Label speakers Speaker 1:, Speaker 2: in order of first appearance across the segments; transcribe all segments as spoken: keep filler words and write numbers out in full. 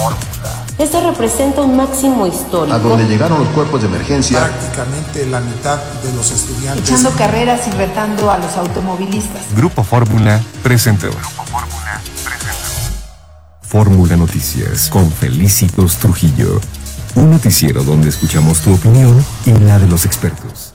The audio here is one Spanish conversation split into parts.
Speaker 1: Este representa un máximo histórico.
Speaker 2: A donde llegaron los cuerpos de emergencia.
Speaker 3: Prácticamente la mitad de los estudiantes.
Speaker 4: Echando carreras y retando a los automovilistas.
Speaker 5: Grupo Fórmula presentó. Grupo Fórmula presentó. Fórmula Noticias con Felicitos Trujillo. Un noticiero donde escuchamos tu opinión y la de los expertos.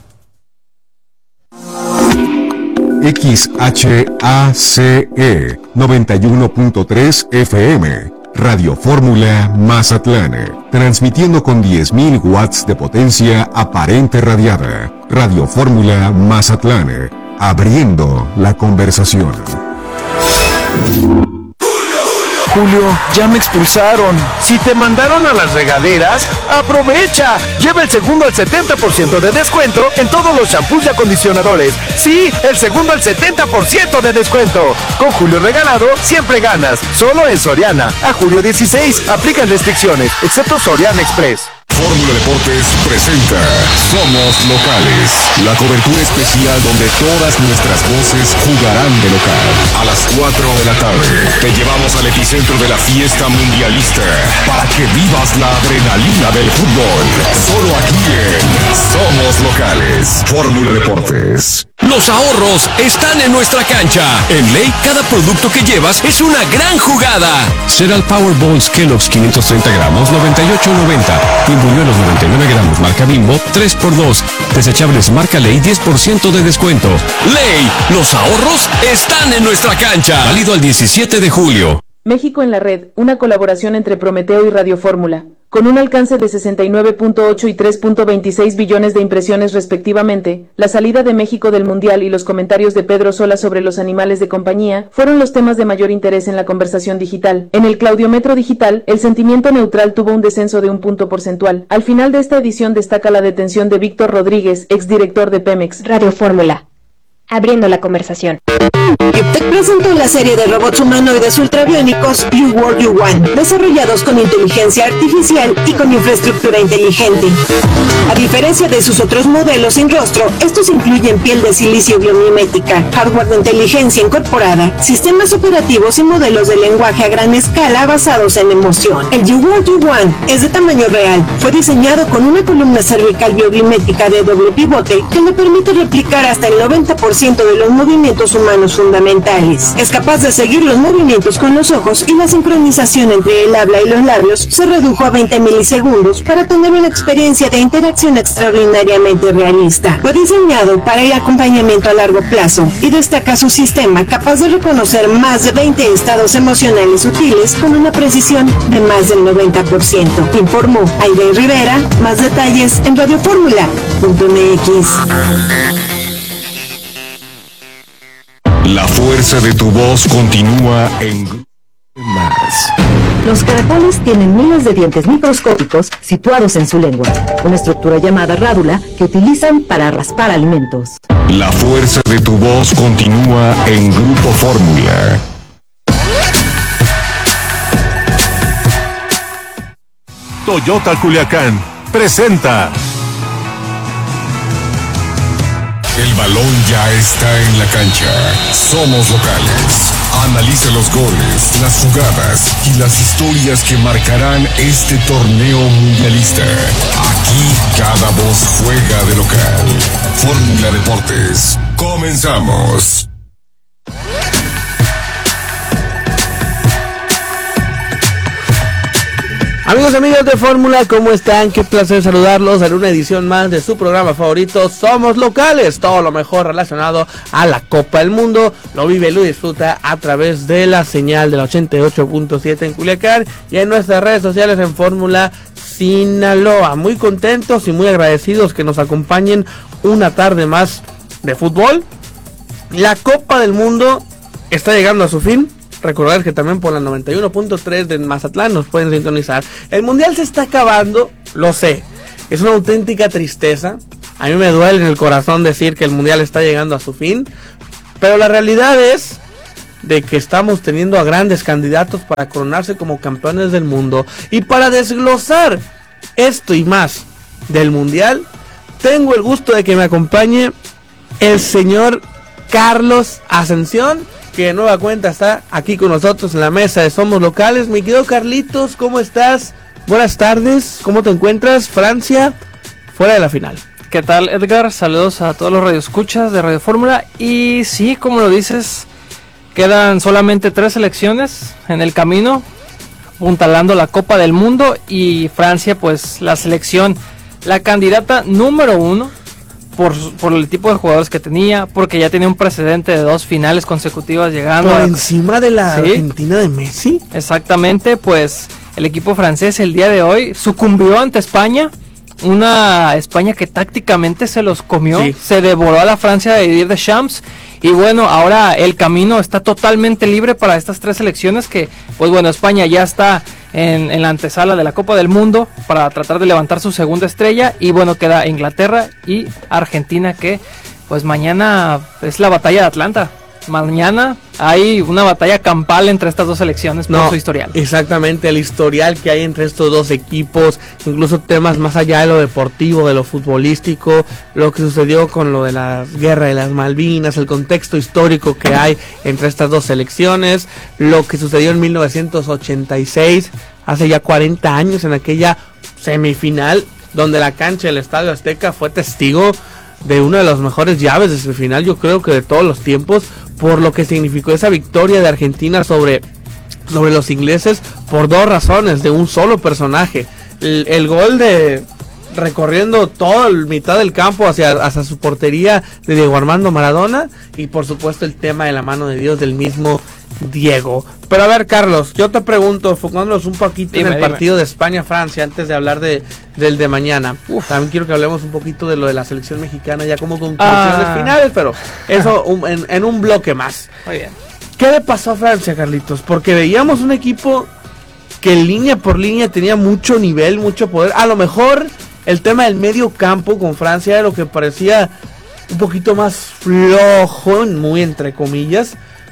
Speaker 6: X H A C E noventa y uno punto tres F M, Radio Fórmula Mazatlán, transmitiendo con diez mil watts de potencia aparente radiada. Radio Fórmula Mazatlán, abriendo la conversación.
Speaker 7: Julio, ya me expulsaron. Si te mandaron a las regaderas, aprovecha. Lleva el segundo al setenta por ciento de descuento en todos los champús y acondicionadores. Sí, el segundo al setenta por ciento de descuento. Con Julio Regalado, siempre ganas. Solo en Soriana. A julio dieciséis, aplican restricciones, excepto Soriana Express.
Speaker 6: Fórmula Deportes presenta Somos Locales, la cobertura especial donde todas nuestras voces jugarán de local. A las cuatro de la tarde te llevamos al epicentro de la fiesta mundialista para que vivas la adrenalina del fútbol. Solo aquí en Somos Locales. Fórmula Deportes.
Speaker 8: Los ahorros están en nuestra cancha. En Ley, cada producto que llevas es una gran jugada. Cereal Powerballs Kellogg's quinientos treinta gramos, noventa y ocho noventa. Buñuelos noventa y nueve gramos, marca Bimbo, tres por dos. Desechables marca Ley, diez por ciento de descuento. Ley, los ahorros están en nuestra cancha. Válido al diecisiete de julio.
Speaker 9: México en la red, una colaboración entre Prometeo y Radio Fórmula. Con un alcance de sesenta y nueve punto ocho y tres punto veintiséis billones de impresiones respectivamente, la salida de México del Mundial y los comentarios de Pedro Sola sobre los animales de compañía fueron los temas de mayor interés en la conversación digital. En el Claudiometro Digital, el sentimiento neutral tuvo un descenso de un punto porcentual. Al final de esta edición destaca la detención de Víctor Rodríguez, exdirector de Pemex.
Speaker 10: Radio Fórmula, abriendo la conversación.
Speaker 11: Te presentó la serie de robots humanoides ultrabiónicos You World You Want, desarrollados con inteligencia artificial y con infraestructura inteligente. A diferencia de sus otros modelos sin rostro, estos incluyen piel de silicio biomimética, hardware de inteligencia incorporada, sistemas operativos y modelos de lenguaje a gran escala basados en emoción. El You World You Want es de tamaño real, fue diseñado con una columna cervical biomimética de doble pivote que le permite replicar hasta el noventa por ciento de los movimientos humanos fundamentales. Es capaz de seguir los movimientos con los ojos y la sincronización entre el habla y los labios se redujo a veinte milisegundos para tener una experiencia de interacción extraordinariamente realista. Fue diseñado para el acompañamiento a largo plazo y destaca su sistema capaz de reconocer más de veinte estados emocionales sutiles con una precisión de más del noventa por ciento. Informó Aide Rivera. Más detalles en radioformula punto m x.
Speaker 6: La fuerza de tu voz continúa en más.
Speaker 12: Los caracoles tienen miles de dientes microscópicos situados en su lengua, una estructura llamada rádula que utilizan para raspar alimentos.
Speaker 6: La fuerza de tu voz continúa en Grupo Fórmula.
Speaker 13: Toyota Culiacán presenta.
Speaker 6: El balón ya está en la cancha. Somos locales. Analiza los goles, las jugadas y las historias que marcarán este torneo mundialista. Aquí cada voz juega de local. Fórmula Deportes. Comenzamos.
Speaker 14: Amigos y amigas de Fórmula, ¿cómo están? Qué placer saludarlos en una edición más de su programa favorito, Somos Locales. Todo lo mejor relacionado a la Copa del Mundo lo vive y lo disfruta a través de la señal de la ochenta y ocho punto siete en Culiacán y en nuestras redes sociales en Fórmula Sinaloa. Muy contentos y muy agradecidos que nos acompañen una tarde más de fútbol. La Copa del Mundo está llegando a su fin. Recordar que también por la noventa y uno punto tres de Mazatlán nos pueden sintonizar. El mundial se está acabando, lo sé. Es una auténtica tristeza. A mí me duele en el corazón decir que el mundial está llegando a su fin. Pero la realidad es de que estamos teniendo a grandes candidatos para coronarse como campeones del mundo. Y para desglosar esto y más del mundial, tengo el gusto de que me acompañe el señor Carlos Ascensión, que de nueva cuenta está aquí con nosotros en la mesa de Somos Locales. Mi querido Carlitos, ¿cómo estás? Buenas tardes, ¿cómo te encuentras? Francia, fuera de la final.
Speaker 15: ¿Qué tal, Edgar? Saludos a todos los radioescuchas de Radio Fórmula. Y sí, como lo dices, quedan solamente tres selecciones en el camino, apuntalando la Copa del Mundo, y Francia, pues la selección, la candidata número uno por, por el tipo de jugadores que tenía, porque ya tenía un precedente de dos finales consecutivas llegando
Speaker 14: por
Speaker 15: a,
Speaker 14: encima de la
Speaker 15: ¿sí?
Speaker 14: Argentina de Messi.
Speaker 15: Exactamente, pues el equipo francés el día de hoy sucumbió ante España. Una España que tácticamente se los comió, sí. Se devoró a la Francia de Didier Deschamps. Y bueno, ahora el camino está totalmente libre para estas tres selecciones que, pues bueno, España ya está en, en la antesala de la Copa del Mundo para tratar de levantar su segunda estrella. Y bueno, queda Inglaterra y Argentina, que pues mañana es la batalla de Atlanta. Mañana hay una batalla campal entre estas dos selecciones por
Speaker 14: no,
Speaker 15: su historial.
Speaker 14: Exactamente, el historial que hay entre estos dos equipos, incluso temas más allá de lo deportivo, de lo futbolístico, lo que sucedió con lo de la guerra de las Malvinas, el contexto histórico que hay entre estas dos selecciones, lo que sucedió en mil novecientos ochenta y seis, hace ya cuarenta años, en aquella semifinal donde la cancha del Estadio Azteca fue testigo de una de las mejores llaves de semifinal, yo creo que de todos los tiempos, por lo que significó esa victoria de Argentina sobre, sobre los ingleses, por dos razones, de un solo personaje. El, el gol de recorriendo toda la mitad del campo hacia, hacia su portería de Diego Armando Maradona, y por supuesto el tema de la mano de Dios del mismo Diego. Pero a ver, Carlos, yo te pregunto, enfocándonos un poquito dime, en el dime. partido de España-Francia, antes de hablar de del de mañana. Uf. También quiero que hablemos un poquito de lo de la selección mexicana, ya como conclusiones ah. finales, pero eso un, en, en un bloque más.
Speaker 15: Muy bien.
Speaker 14: ¿Qué le pasó a Francia, Carlitos? Porque veíamos un equipo que línea por línea tenía mucho nivel, mucho poder. A lo mejor el tema del medio campo con Francia era lo que parecía un poquito más flojo, muy entre comillas,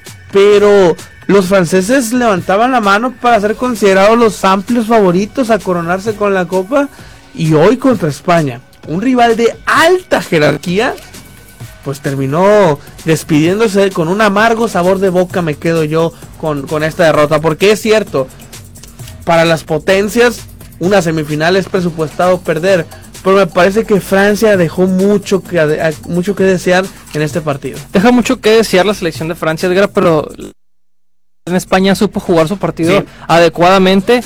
Speaker 14: pero los franceses levantaban la mano para ser considerados los amplios favoritos a coronarse con la Copa. Y hoy contra España, un rival de alta jerarquía, pues terminó despidiéndose con un amargo sabor de boca. Me quedo yo con, con esta derrota, porque es cierto, para las potencias una semifinal es presupuestado perder, pero me parece que Francia dejó mucho que, mucho que desear en este partido.
Speaker 15: Deja mucho que desear la selección de Francia, Edgar, pero en España supo jugar su partido sí. adecuadamente.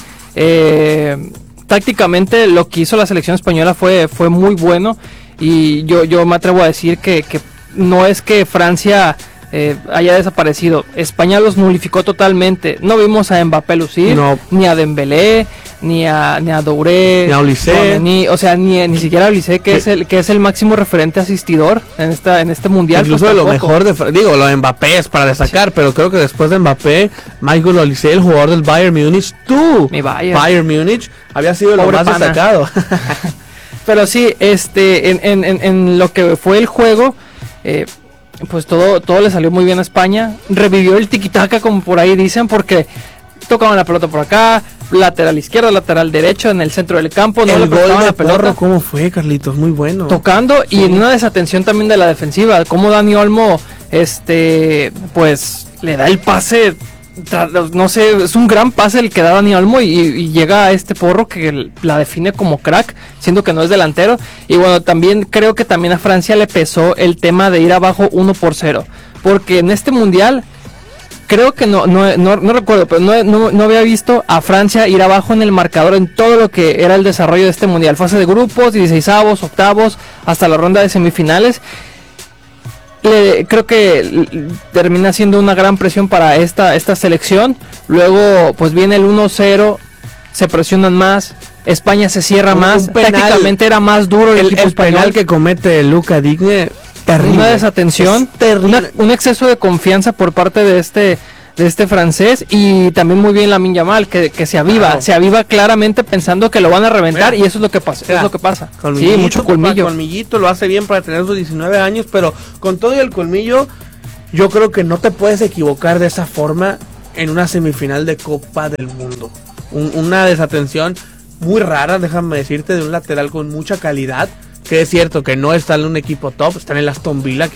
Speaker 15: Eh, tácticamente lo que hizo la selección española fue, fue muy bueno, y yo, yo me atrevo a decir que, que no es que Francia eh, haya desaparecido. España los nulificó totalmente. No vimos a Mbappé lucir, no. ni a Dembélé, ni a ni a Douré,
Speaker 14: ni a Olise,
Speaker 15: no, ni, o sea, ni, ni siquiera a Olise, que es el que es el máximo referente asistidor en esta en este mundial.
Speaker 14: Incluso pues, de lo mejor de, digo, lo de Mbappé es para destacar, sí. pero creo que después de Mbappé, Michael Olise, el jugador del Bayern Múnich, tú,
Speaker 15: Mi Bayern.
Speaker 14: Bayern Múnich, había sido
Speaker 15: Pobre
Speaker 14: lo más
Speaker 15: pana.
Speaker 14: destacado.
Speaker 15: Pero sí, este, en, en, en, en lo que fue el juego, eh, pues todo, todo le salió muy bien a España. Revivió el tiki-taka, como por ahí dicen, porque tocaban la pelota por acá, lateral izquierdo, lateral derecho, en el centro del campo, no
Speaker 14: el
Speaker 15: le
Speaker 14: gol
Speaker 15: prestaban
Speaker 14: de
Speaker 15: la pelota.
Speaker 14: Porro, ¿cómo fue, Carlitos? Muy bueno.
Speaker 15: Tocando, sí. Y en una desatención también de la defensiva, como Dani Olmo, este, pues le da el pase, no sé, es un gran pase el que da Dani Olmo, y, y llega a este Porro que la define como crack, siendo que no es delantero. Y bueno, también creo que también a Francia le pesó el tema de ir abajo uno por cero, porque en este mundial creo que no no, no, no recuerdo, pero no, no, no había visto a Francia ir abajo en el marcador en todo lo que era el desarrollo de este mundial, fase de grupos, dieciseisavos, octavos, hasta la ronda de semifinales. Le, creo que termina siendo una gran presión para esta, esta selección. Luego pues viene el uno cero, se presionan más, España se cierra un, más, un penal, tácticamente era más duro el, el equipo
Speaker 14: el
Speaker 15: español.
Speaker 14: penal que comete Luca Digne, terrible,
Speaker 15: una desatención, una, un exceso de confianza por parte de este de este francés, y también muy bien Lamine Yamal, que, que se aviva, wow. se aviva claramente pensando que lo van a reventar. Mira, y eso es lo que pasa, es lo que pasa. Sí, mucho colmillo.
Speaker 14: Colmillito, lo hace bien para tener sus diecinueve años, pero con todo y el colmillo, yo creo que no te puedes equivocar de esa forma en una semifinal de Copa del Mundo. Un, una desatención muy rara, déjame decirte, de un lateral con mucha calidad, que es cierto que no está en un equipo top, está en el Aston Villa, que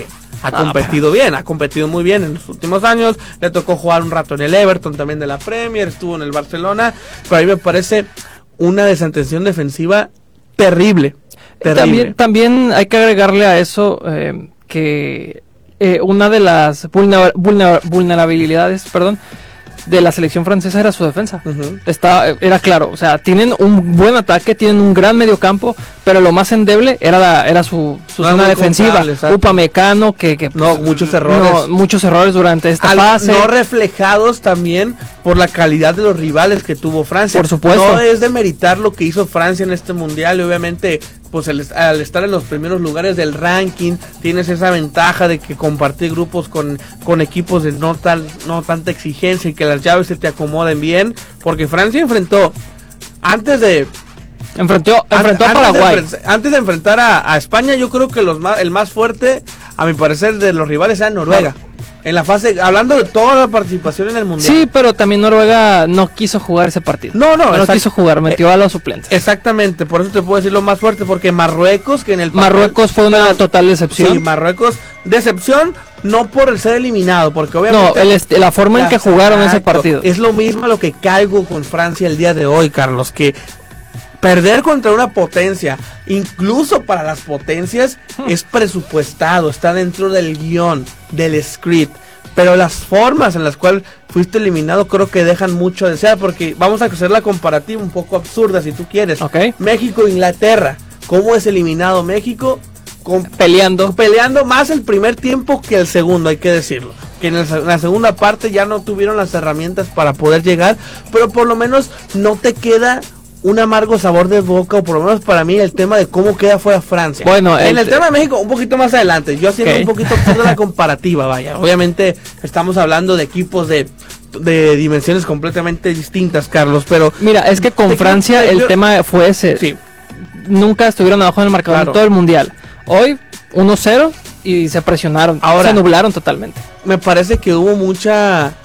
Speaker 14: ha competido bien, ha competido muy bien en los últimos años, le tocó jugar un rato en el Everton también de la Premier, estuvo en el Barcelona, pero a mí me parece una desatención defensiva terrible. terrible.
Speaker 15: También, también hay que agregarle a eso eh, que eh, una de las vulner, vulner, vulnerabilidades, perdón, de la selección francesa era su defensa. Uh-huh. Está, era claro, o sea, tienen un buen ataque, tienen un gran mediocampo, pero lo más endeble era la, era su, su no zona defensiva. Upamecano, que, que
Speaker 14: no, muchos errores.
Speaker 15: No, muchos errores durante esta
Speaker 14: Al,
Speaker 15: fase.
Speaker 14: No reflejados también por la calidad de los rivales que tuvo Francia.
Speaker 15: Por supuesto.
Speaker 14: No es de meritar lo que hizo Francia en este mundial, y obviamente pues el, al estar en los primeros lugares del ranking, tienes esa ventaja de que compartir grupos con, con equipos de no tal, no tanta exigencia y que las llaves se te acomoden bien, porque Francia enfrentó, antes de
Speaker 15: enfrentó, enfrentó
Speaker 14: an,
Speaker 15: a Paraguay.
Speaker 14: Antes de, antes de enfrentar a, a España, yo creo que los más, el más fuerte, a mi parecer, de los rivales era Noruega. No. En la fase, hablando de toda la participación en el mundial.
Speaker 15: Sí, pero también Noruega no quiso jugar ese partido.
Speaker 14: No, no,
Speaker 15: no quiso jugar, metió a los suplentes.
Speaker 14: Exactamente, por eso te puedo decir lo más fuerte, porque Marruecos, que en el papel,
Speaker 15: Marruecos fue una no, total decepción.
Speaker 14: Sí, Marruecos, decepción, no por el ser eliminado, porque obviamente
Speaker 15: no, el est- la forma la, en que jugaron exacto, ese partido.
Speaker 14: Es lo mismo a lo que caigo con Francia el día de hoy, Carlos, que perder contra una potencia, incluso para las potencias, hmm. es presupuestado, está dentro del guión, del script. Pero las formas en las cuales fuiste eliminado creo que dejan mucho a desear, porque vamos a hacer la comparativa un poco absurda si tú quieres.
Speaker 15: Okay.
Speaker 14: México-Inglaterra, ¿cómo es eliminado México? Con,
Speaker 15: peleando.
Speaker 14: Peleando más el primer tiempo que el segundo, hay que decirlo. Que en, el, en la segunda parte ya no tuvieron las herramientas para poder llegar, pero por lo menos no te queda un amargo sabor de boca, o por lo menos para mí el tema de cómo queda fuera Francia.
Speaker 15: Bueno,
Speaker 14: en el, el tema de México un poquito más adelante, yo haciendo okay. un poquito de la comparativa, vaya, obviamente estamos hablando de equipos de, de dimensiones completamente distintas, Carlos, pero
Speaker 15: mira, es que con Francia que, el yo, tema fue ese,
Speaker 14: sí.
Speaker 15: nunca estuvieron abajo en el marcador claro. en todo el mundial, hoy uno cero y se presionaron, ahora se nublaron totalmente.
Speaker 14: Me parece que hubo mucha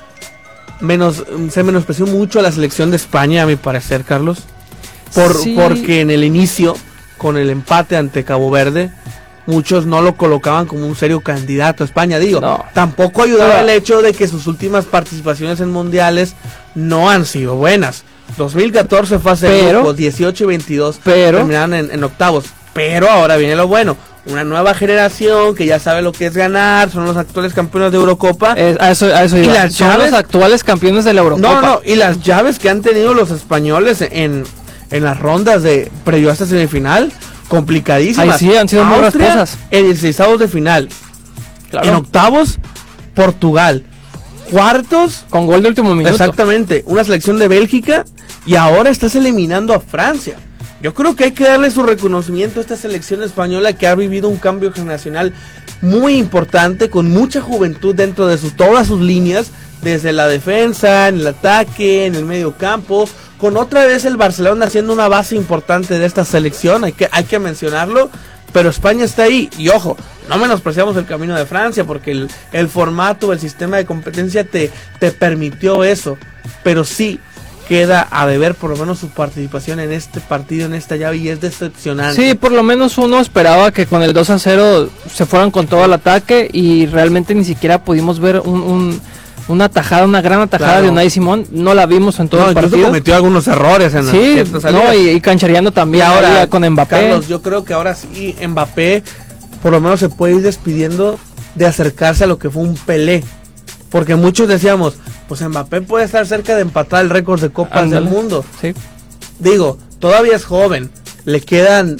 Speaker 14: menos, se menospreció mucho a la selección de España, a mi parecer, Carlos. Por, sí. Porque en el inicio, con el empate ante Cabo Verde, muchos no lo colocaban como un serio candidato a España. Digo, no. tampoco ayudaba no. el hecho de que sus últimas participaciones en mundiales no han sido buenas. dos mil catorce fue hace grupo, dieciocho y veintidós
Speaker 15: pero,
Speaker 14: terminaron en, en octavos. Pero ahora viene lo bueno. Una nueva generación que ya sabe lo que es ganar, son los actuales campeones de Eurocopa.
Speaker 15: Eh, a eso, a eso
Speaker 14: y
Speaker 15: iba.
Speaker 14: las
Speaker 15: son
Speaker 14: llaves,
Speaker 15: los actuales campeones de la Eurocopa.
Speaker 14: No, no, y las llaves que han tenido los españoles en... en las rondas de previo a esta semifinal, complicadísimas.
Speaker 15: Ahí sí, han sido muy rasposas.
Speaker 14: En dieciseisavos de final. Claro. En octavos, Portugal. Cuartos,
Speaker 15: con gol de último minuto.
Speaker 14: Exactamente, una selección de Bélgica, y ahora estás eliminando a Francia. Yo creo que hay que darle su reconocimiento a esta selección española, que ha vivido un cambio generacional muy importante, con mucha juventud dentro de su, todas sus líneas, desde la defensa, en el ataque, en el medio campo, con otra vez el Barcelona siendo una base importante de esta selección, hay que, hay que mencionarlo, pero España está ahí, y ojo, no menospreciamos el camino de Francia, porque el, el formato, el sistema de competencia te, te permitió eso, pero sí queda a deber por lo menos su participación en este partido, en esta llave, y es decepcionante.
Speaker 15: Sí, por lo menos uno esperaba que con el dos a cero se fueran con todo el ataque, y realmente ni siquiera pudimos ver un... un una tajada, una gran atajada claro. de Unai Simón, no la vimos en todo no, el partido.
Speaker 14: Cometió algunos errores en
Speaker 15: sí, no, y, y canchareando también.
Speaker 14: Y ahora
Speaker 15: con Mbappé.
Speaker 14: Carlos, yo creo que ahora sí Mbappé por lo menos se puede ir despidiendo de acercarse a lo que fue un Pelé, porque muchos decíamos, pues Mbappé puede estar cerca de empatar el récord de copas Ándale. del mundo.
Speaker 15: Sí.
Speaker 14: Digo, todavía es joven, le quedan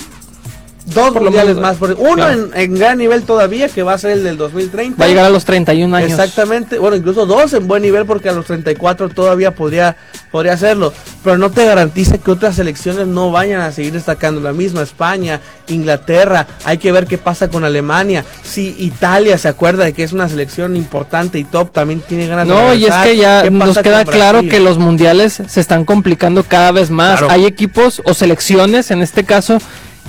Speaker 14: dos por mundiales más, por, uno claro. en, en gran nivel todavía, que va a ser el del dos mil treinta.
Speaker 15: Va a llegar a los treinta y un años.
Speaker 14: Exactamente, bueno, incluso dos en buen nivel, porque a los treinta y cuatro todavía podría, podría hacerlo, pero no te garantiza que otras selecciones no vayan a seguir destacando. La misma España, Inglaterra, hay que ver qué pasa con Alemania. Si Italia se acuerda de que es una selección importante y top, también tiene ganas
Speaker 15: no,
Speaker 14: de
Speaker 15: No, y es que ya nos queda claro que los mundiales se están complicando cada vez más. Claro. Hay equipos o selecciones, en este caso,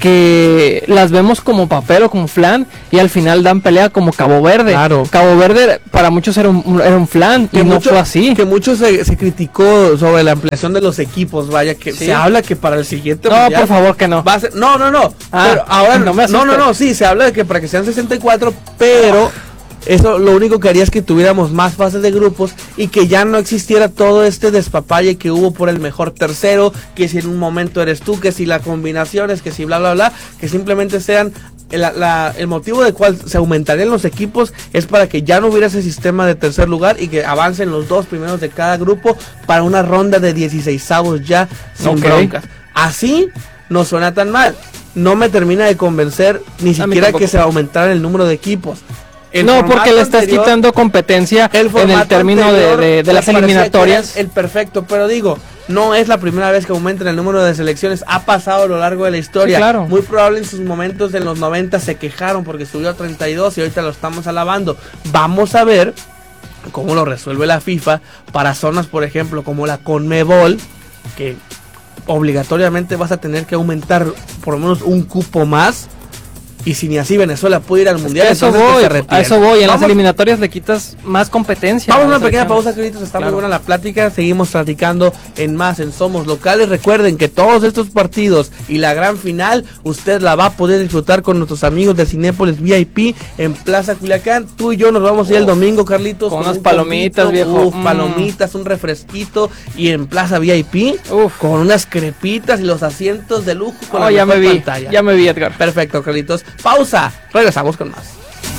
Speaker 15: que las vemos como papel o como flan, y al final dan pelea, como Cabo Verde.
Speaker 14: Claro.
Speaker 15: Cabo Verde para muchos era un, era un flan, que y mucho, no fue así.
Speaker 14: Que mucho se, se criticó sobre la ampliación de los equipos, vaya, que ¿Sí? se habla que para el siguiente
Speaker 15: no, mundial, por favor, que no.
Speaker 14: Va a ser, no, no, no.
Speaker 15: Ah,
Speaker 14: pero ahora
Speaker 15: no,
Speaker 14: no, no, no, sí, se habla de que para que sean sesenta y cuatro, pero Eso lo único que haría es que tuviéramos más fases de grupos y que ya no existiera todo este despapalle que hubo por el mejor tercero, que si en un momento eres tú, que si la combinación es que si bla bla bla, que simplemente sean la, la, el motivo de cual se aumentarían los equipos es para que ya no hubiera ese sistema de tercer lugar y que avancen los dos primeros de cada grupo para una ronda de dieciseisavos ya sin
Speaker 15: Ok.
Speaker 14: broncas. Así no suena tan mal. No me termina de convencer ni siquiera que se aumentara el número de equipos. El
Speaker 15: no, porque le estás
Speaker 14: anterior,
Speaker 15: quitando competencia
Speaker 14: el
Speaker 15: en el término de, de, de las
Speaker 14: me parecía
Speaker 15: eliminatorias.
Speaker 14: que era el perfecto, pero digo, no es la primera vez que aumentan el número de selecciones, ha pasado a lo largo de la historia.
Speaker 15: Sí, claro.
Speaker 14: Muy probable en sus momentos en los noventa se quejaron porque subió a treinta y dos y ahorita lo estamos alabando. Vamos a ver cómo lo resuelve la FIFA para zonas, por ejemplo, como la CONMEBOL, que obligatoriamente vas a tener que aumentar por lo menos un cupo más. Y si ni así Venezuela puede ir al mundial,
Speaker 15: a eso
Speaker 14: entonces que
Speaker 15: voy,
Speaker 14: se retire.
Speaker 15: a eso voy, en
Speaker 14: Vamos-
Speaker 15: las eliminatorias le quitas más competencia.
Speaker 14: Vamos a
Speaker 15: a
Speaker 14: una
Speaker 15: las
Speaker 14: pequeña
Speaker 15: selecciones.
Speaker 14: pausa, queridos. Está
Speaker 15: Claro.
Speaker 14: muy buena la plática. Seguimos platicando en más en Somos Locales. Recuerden que todos estos partidos y la gran final, usted la va a poder disfrutar con nuestros amigos de Cinépolis V I P en Plaza Culiacán. Tú y yo nos vamos a ir el domingo, Carlitos.
Speaker 15: Con unas
Speaker 14: un
Speaker 15: palomitas,
Speaker 14: poquito,
Speaker 15: viejo.
Speaker 14: uf,
Speaker 15: Mm.
Speaker 14: palomitas, un refresquito. Y en Plaza V I P, con unas crepitas y los asientos de lujo con
Speaker 15: Oh,
Speaker 14: la
Speaker 15: ya
Speaker 14: mejor
Speaker 15: me vi,
Speaker 14: pantalla.
Speaker 15: ya me vi, Edgar.
Speaker 14: Perfecto, Carlitos. Pausa. Regresamos con más.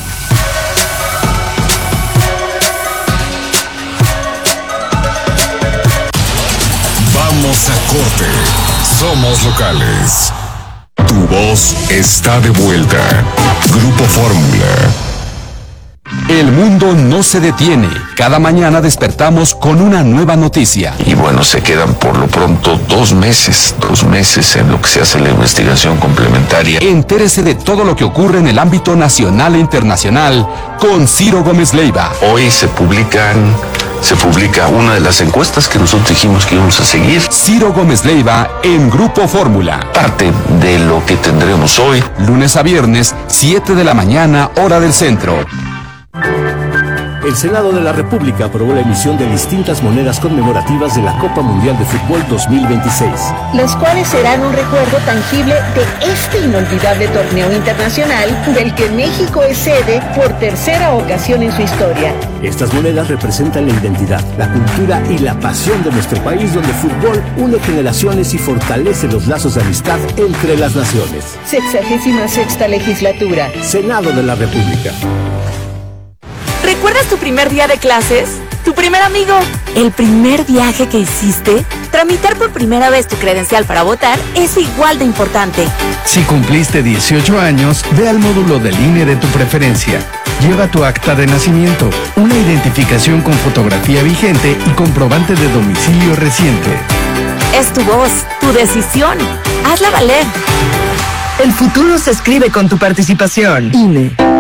Speaker 6: Vamos a corte. Somos locales. Tu voz está de vuelta. Grupo Fórmula.
Speaker 8: El mundo no se detiene. Cada mañana despertamos con una nueva noticia.
Speaker 16: Y bueno, se quedan por lo pronto dos meses, dos meses en lo que se hace la investigación complementaria.
Speaker 8: Entérese de todo lo que ocurre en el ámbito nacional e internacional con Ciro Gómez Leiva.
Speaker 16: Hoy se publican, se publica una de las encuestas que nosotros dijimos que íbamos a seguir.
Speaker 8: Ciro Gómez Leiva en Grupo Fórmula.
Speaker 16: Parte de lo que tendremos hoy.
Speaker 8: Lunes a viernes, siete de la mañana, hora del centro.
Speaker 17: El Senado de la República aprobó la emisión de distintas monedas conmemorativas de la Copa Mundial de Fútbol dos mil veintiséis.
Speaker 11: Los cuales serán un recuerdo tangible de este inolvidable torneo internacional del que México es sede por tercera ocasión en su historia.
Speaker 17: Estas monedas representan la identidad, la cultura y la pasión de nuestro país, donde el fútbol une generaciones y fortalece los lazos de amistad entre las naciones.
Speaker 11: Sexagésima sexta legislatura.
Speaker 17: Senado de la República.
Speaker 18: ¿Recuerdas tu primer día de clases? ¿Tu primer amigo? ¿El primer viaje que hiciste? Tramitar por primera vez tu credencial para votar es igual de importante.
Speaker 19: Si cumpliste dieciocho años, ve al módulo del I N E de tu preferencia. Lleva tu acta de nacimiento, una identificación con fotografía vigente y comprobante de domicilio reciente.
Speaker 18: Es tu voz, tu decisión. Hazla valer.
Speaker 12: El futuro se escribe con tu participación. I N E.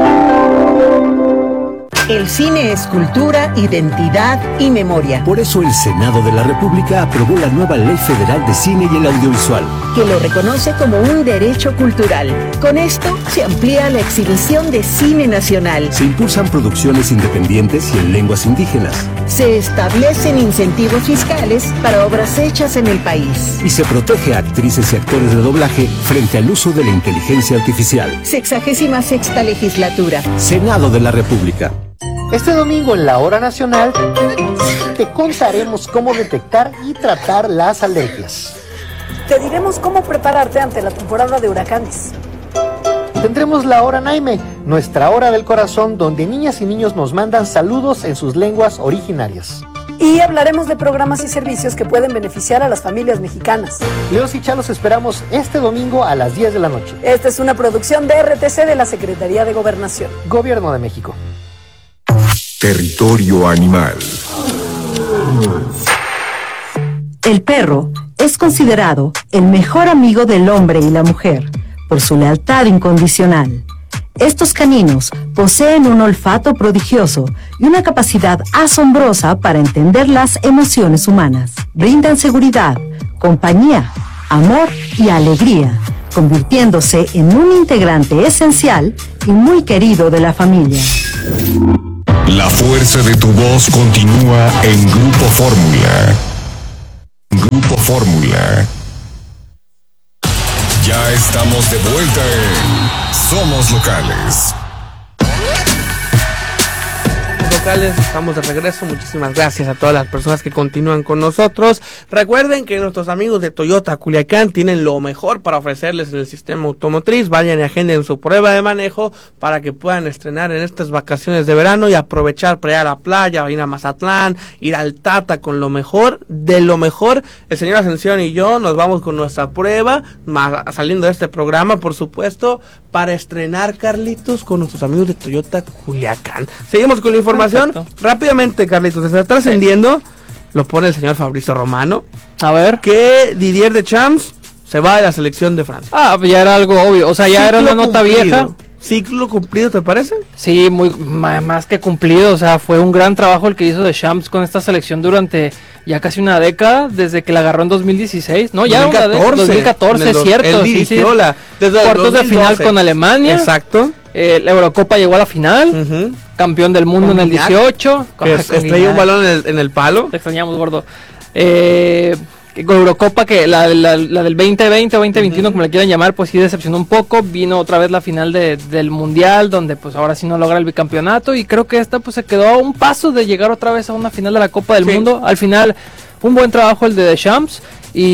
Speaker 11: El cine es cultura, identidad y memoria.
Speaker 17: Por eso el Senado de la República aprobó la nueva Ley Federal de Cine y el Audiovisual,
Speaker 11: que lo reconoce como un derecho cultural. Con esto se amplía la exhibición de cine nacional.
Speaker 17: Se impulsan producciones independientes y en lenguas indígenas.
Speaker 11: Se establecen incentivos fiscales para obras hechas en el país.
Speaker 17: Y se protege a actrices y actores de doblaje frente al uso de la inteligencia artificial.
Speaker 11: Sexagésima sexta legislatura.
Speaker 17: Senado de la República.
Speaker 20: Este domingo en la Hora Nacional te contaremos cómo detectar y tratar las alergias.
Speaker 21: Te diremos cómo prepararte ante la temporada de huracanes.
Speaker 20: Tendremos la Hora Naime, nuestra hora del corazón, donde niñas y niños nos mandan saludos en sus lenguas originarias.
Speaker 21: Y hablaremos de programas y servicios que pueden beneficiar a las familias mexicanas.
Speaker 20: Leos y Chalos esperamos este domingo a las diez de la noche.
Speaker 21: Esta es una producción de R T C de la Secretaría de Gobernación.
Speaker 20: Gobierno de México.
Speaker 5: Territorio animal.
Speaker 12: El perro es considerado el mejor amigo del hombre y la mujer por su lealtad incondicional. Estos caninos poseen un olfato prodigioso y una capacidad asombrosa para entender las emociones humanas. Brindan seguridad, compañía, amor y alegría, convirtiéndose en un integrante esencial y muy querido de la familia.
Speaker 6: La fuerza de tu voz continúa en Grupo Fórmula. Grupo Fórmula. Ya estamos de vuelta en Somos Locales.
Speaker 14: Locales, estamos de regreso. Muchísimas gracias a todas las personas que continúan con nosotros. Recuerden que nuestros amigos de Toyota Culiacán tienen lo mejor para ofrecerles en el sistema automotriz. Vayan y agenden su prueba de manejo para que puedan estrenar en estas vacaciones de verano y aprovechar para ir a la playa, ir a Mazatlán, ir al Tata con lo mejor, de lo mejor. El señor Ascensión y yo nos vamos con nuestra prueba, más, saliendo de este programa, por supuesto, para estrenar, Carlitos, con nuestros amigos de Toyota Culiacán. Seguimos con la información. Perfecto. Rápidamente, Carlitos, se está trascendiendo, lo pone el señor Fabrizio Romano.
Speaker 15: A ver.
Speaker 14: Que Didier Deschamps se va de la selección de Francia.
Speaker 15: Ah, ya era algo obvio. O sea, ya Ciclo era una nota
Speaker 14: cumplido.
Speaker 15: vieja.
Speaker 14: ¿Ciclo cumplido, te parece?
Speaker 15: Sí, muy más que cumplido. O sea, fue un gran trabajo el que hizo Deschamps con esta selección durante ya casi una década, desde que la agarró en dos mil dieciséis. No, ya
Speaker 14: dos mil catorce,
Speaker 15: dos mil catorce, es cierto.
Speaker 14: Él dirigió sí, sí. La, desde
Speaker 15: cuartos de final con Alemania.
Speaker 14: Exacto.
Speaker 15: Eh, la Eurocopa llegó a la final. Uh-huh. Campeón del mundo con en el dieciocho.
Speaker 14: Estrelló un balón en el, en el palo.
Speaker 15: Te extrañamos, gordo. Eh... Eurocopa, que la, la, la del veinte veinte o veinte veintiuno, uh-huh. como le quieran llamar, pues sí decepcionó un poco. Vino otra vez la final de, del Mundial, donde pues ahora sí no logra el bicampeonato, y creo que esta pues se quedó a un paso de llegar otra vez a una final de la Copa del sí. Mundo. Al final, un buen trabajo el de Deschamps,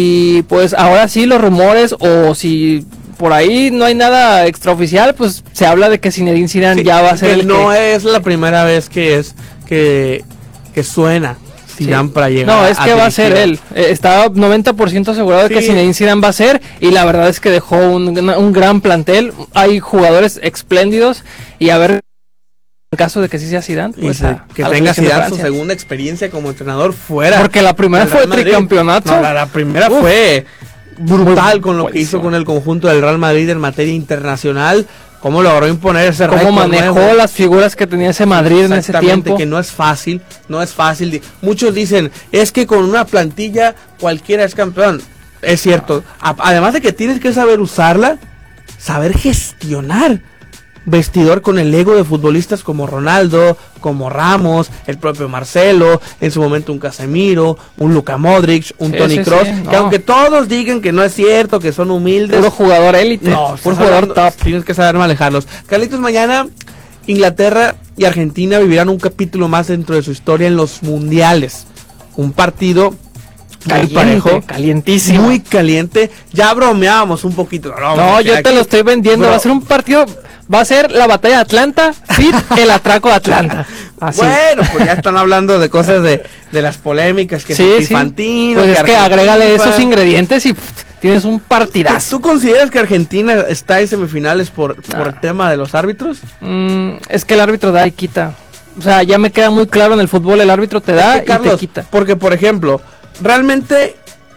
Speaker 15: y pues ahora sí los rumores, o si por ahí no hay nada extraoficial, pues se habla de que Zinedine Zidane sí, ya va a ser
Speaker 14: que
Speaker 15: el
Speaker 14: no
Speaker 15: que...
Speaker 14: es la primera vez que es que, que suena Zidane sí. para llegar.
Speaker 15: No, es que va a ser él. Eh, estaba noventa por ciento asegurado de sí. que Zinedine Zidane va a ser, y la verdad es que dejó un, un gran plantel. Hay jugadores espléndidos, y a ver, en caso de que sí sea Zidane, pues
Speaker 14: a, que a tenga Zidane su segunda experiencia como entrenador fuera.
Speaker 15: Porque la primera fue tricampeonato.
Speaker 14: No, la, la primera Uf. fue brutal con lo Buenísimo. que hizo con el conjunto del Real Madrid en materia internacional. Cómo logró imponer ese récord.
Speaker 15: Cómo manejó nuevo. Las figuras que tenía ese Madrid en ese tiempo.
Speaker 14: Que no es fácil, no es fácil. Muchos dicen, es que con una plantilla cualquiera es campeón. Es cierto. A- además de que tienes que saber usarla, saber gestionar vestidor con el ego de futbolistas como Ronaldo, como Ramos, el propio Marcelo, en su momento un Casemiro, un Luka Modric, un sí, Toni sí, Kroos, sí, no. que aunque todos digan que no es cierto, que son humildes,
Speaker 15: puro jugador élite,
Speaker 14: no,
Speaker 15: puro jugador top,
Speaker 14: tienes que saber manejarlos. Carlitos, mañana Inglaterra y Argentina vivirán un capítulo más dentro de su historia en los mundiales, un partido
Speaker 15: Caliente, parejo, calientísimo,
Speaker 14: muy caliente. Ya bromeábamos un poquito. No,
Speaker 15: no yo te aquí. lo estoy vendiendo. Bro. Va a ser un partido, va a ser la batalla de Atlanta, fit el atraco de Atlanta. Así.
Speaker 14: Bueno, pues ya están hablando de cosas de, de las polémicas que
Speaker 15: sí,
Speaker 14: es Infantino.
Speaker 15: Sí. Pues
Speaker 14: que
Speaker 15: es que agrégale esos ingredientes y pff, tienes un partidazo.
Speaker 14: ¿Tú consideras que Argentina está en semifinales por, ah. por el tema de los árbitros?
Speaker 15: Mm, es que el árbitro da y quita. O sea, ya me queda muy claro en el fútbol, el árbitro te da es que, y Carlos, te quita.
Speaker 14: Porque, por ejemplo, realmente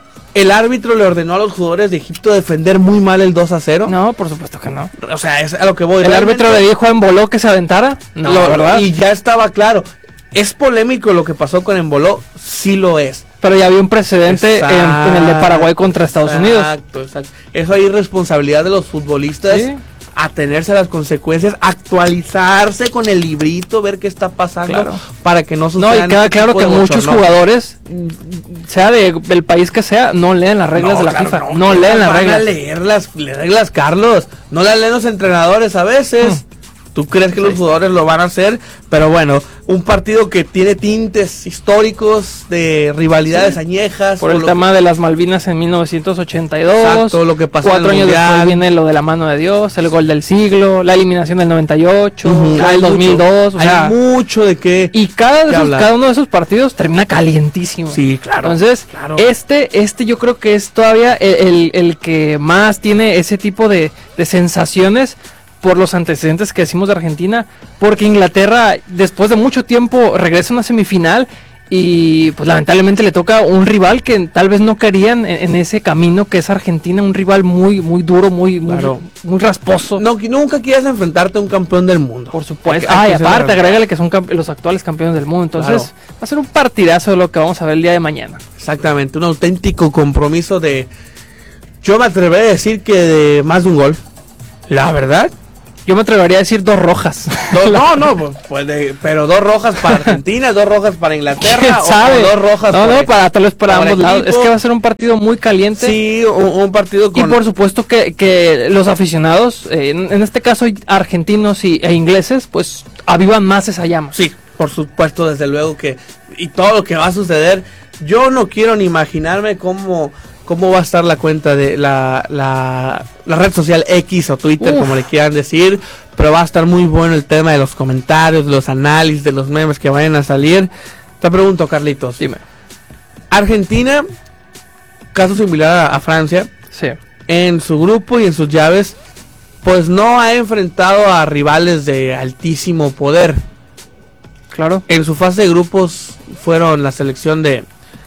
Speaker 14: el árbitro le ordenó a los jugadores de Egipto defender muy mal el dos a cero.
Speaker 15: No, por supuesto que no.
Speaker 14: O sea, es a lo que voy.
Speaker 15: ¿El árbitro le dijo a Embolo que se aventara?
Speaker 14: No, lo, ¿verdad? Y ya estaba claro. ¿Es polémico lo que pasó con Embolo? Sí lo es.
Speaker 15: Pero ya había un precedente exacto, en, en el de Paraguay contra Estados
Speaker 14: exacto,
Speaker 15: Unidos.
Speaker 14: Exacto, exacto. Eso hay responsabilidad de los futbolistas. ¿Sí? Atenerse a las consecuencias, actualizarse con el librito, ver qué está pasando, claro, para que no suceda.
Speaker 15: No, y queda claro que muchos jugadores, sea de, del país que sea, no leen las reglas no, de la
Speaker 14: claro,
Speaker 15: FIFA,
Speaker 14: no,
Speaker 15: no leen las reglas.
Speaker 14: Van a leer las reglas, Carlos, no las leen los entrenadores a veces. Hmm. ¿Tú crees que sí. los jugadores lo van a hacer? Pero bueno, un partido que tiene tintes históricos de rivalidades sí. añejas.
Speaker 15: Por el tema que... de las Malvinas en mil novecientos ochenta y dos.
Speaker 14: Exacto, lo que pasó
Speaker 15: Cuatro
Speaker 14: en el
Speaker 15: años
Speaker 14: mundial.
Speaker 15: Después viene lo de la mano de Dios, el gol del siglo, la eliminación del noventa y ocho, uh-huh. el dos mil dos.
Speaker 14: Hay o sea, mucho de qué.
Speaker 15: Y cada, de esos, cada uno de esos partidos termina calientísimo.
Speaker 14: Sí, claro.
Speaker 15: Entonces,
Speaker 14: claro.
Speaker 15: este este yo creo que es todavía el, el, el que más tiene ese tipo de, de sensaciones, por los antecedentes que decimos de Argentina, porque Inglaterra después de mucho tiempo regresa a una semifinal y pues lamentablemente le toca un rival que tal vez no querían en, en ese camino que es Argentina, un rival muy muy duro, muy
Speaker 14: claro.
Speaker 15: muy, muy rasposo.
Speaker 14: No, nunca quieres enfrentarte a un campeón del mundo.
Speaker 15: Por supuesto. Ah, y aparte agrégale que son campe- los actuales campeones del mundo, entonces claro. va a ser un partidazo de lo que vamos a ver el día de mañana.
Speaker 14: Exactamente, un auténtico compromiso de, yo me atreveré a decir que de más de un gol. La verdad.
Speaker 15: Yo me atrevería a decir dos rojas.
Speaker 14: Dos, no, no, pues, pues de, pero dos rojas para Argentina, dos rojas para Inglaterra,
Speaker 15: o, o
Speaker 14: dos rojas
Speaker 15: no,
Speaker 14: para,
Speaker 15: no, para tal vez para ambos equipo. lados. Es que va a ser un partido muy caliente.
Speaker 14: Sí, un, un partido con...
Speaker 15: Y por supuesto que, que los aficionados, eh, en, en este caso argentinos y, e ingleses, pues avivan más esa llama.
Speaker 14: Sí, por supuesto, desde luego que, y todo lo que va a suceder, yo no quiero ni imaginarme cómo, cómo va a estar la cuenta de la, la, la red social X o Twitter, Uf. como le quieran decir, pero va a estar muy bueno el tema de los comentarios, de los análisis, de los memes que vayan a salir. Te pregunto, Carlitos.
Speaker 15: Dime.
Speaker 14: Argentina, caso similar a, a Francia,
Speaker 15: sí.
Speaker 14: en su grupo y en sus llaves, pues no ha enfrentado a rivales de altísimo poder.
Speaker 15: Claro.
Speaker 14: En su fase de grupos fueron la selección de,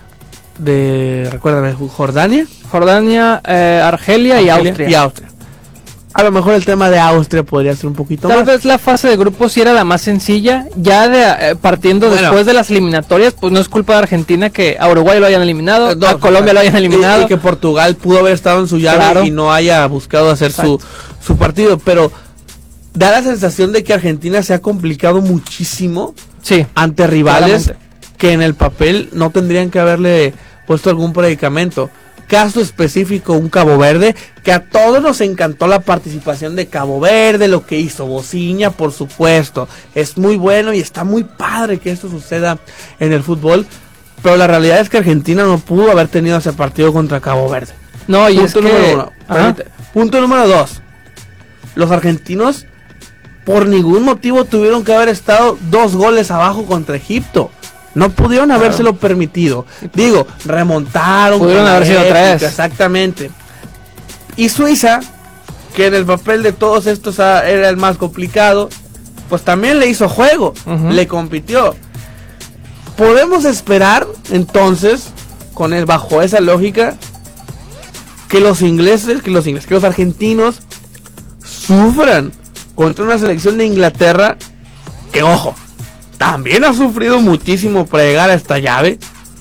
Speaker 14: de recuérdame, Jordania.
Speaker 15: Jordania, eh, Argelia, Argelia y Austria.
Speaker 14: Y Austria. A lo mejor el tema de Austria podría ser un poquito
Speaker 15: Tal
Speaker 14: más.
Speaker 15: vez la fase de grupos sí era la más sencilla. Ya de, eh, partiendo bueno. después de las eliminatorias, pues no es culpa de Argentina que a Uruguay lo hayan eliminado, no, a Colombia lo hayan eliminado.
Speaker 14: Y, y que Portugal pudo haber estado en su llave claro. y no haya buscado hacer su, su partido. Pero da la sensación de que Argentina se ha complicado muchísimo
Speaker 15: sí,
Speaker 14: ante rivales
Speaker 15: claramente.
Speaker 14: que en el papel no tendrían que haberle puesto algún predicamento. Caso específico, un Cabo Verde, que a todos nos encantó la participación de Cabo Verde, lo que hizo Bociña, por supuesto, es muy bueno y está muy padre que esto suceda en el fútbol, pero la realidad es que Argentina no pudo haber tenido ese partido contra Cabo Verde.
Speaker 15: No, y
Speaker 14: punto
Speaker 15: es que...
Speaker 14: número uno. Permite. Punto número dos, los argentinos por ningún motivo tuvieron que haber estado dos goles abajo contra Egipto. No pudieron claro. habérselo permitido. Digo, remontaron.
Speaker 15: Pudieron haber sido tres.
Speaker 14: Exactamente. Y Suiza, que en el papel de todos estos era el más complicado, pues también le hizo juego. Uh-huh. Le compitió. Podemos esperar, entonces, con el, bajo esa lógica, que los ingleses, que los ingleses, que los argentinos sufran contra una selección de Inglaterra que, ojo, también ha sufrido muchísimo para llegar a esta llave.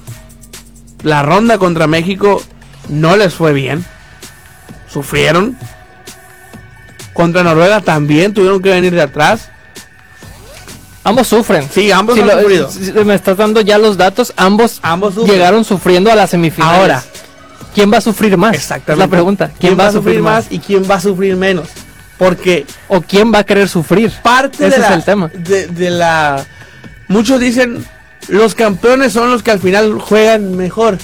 Speaker 14: La ronda contra México no les fue bien. Sufrieron. Contra Noruega también tuvieron que venir de atrás.
Speaker 15: Ambos sufren.
Speaker 14: Sí, ambos
Speaker 15: si
Speaker 14: han
Speaker 15: lo,
Speaker 14: sufrido.
Speaker 15: Si me estás dando ya los datos. Ambos,
Speaker 14: ambos
Speaker 15: llegaron sufriendo a las semifinales.
Speaker 14: Ahora,
Speaker 15: ¿quién va a sufrir más?
Speaker 14: Exactamente.
Speaker 15: Es la pregunta. ¿Quién,
Speaker 14: ¿Quién va a sufrir más y quién va a sufrir menos? Porque...
Speaker 15: ¿O quién va a querer sufrir?
Speaker 14: Parte
Speaker 15: Ese
Speaker 14: de
Speaker 15: es
Speaker 14: la,
Speaker 15: el tema.
Speaker 14: De, de la... Muchos dicen, los campeones son los que al final juegan mejor.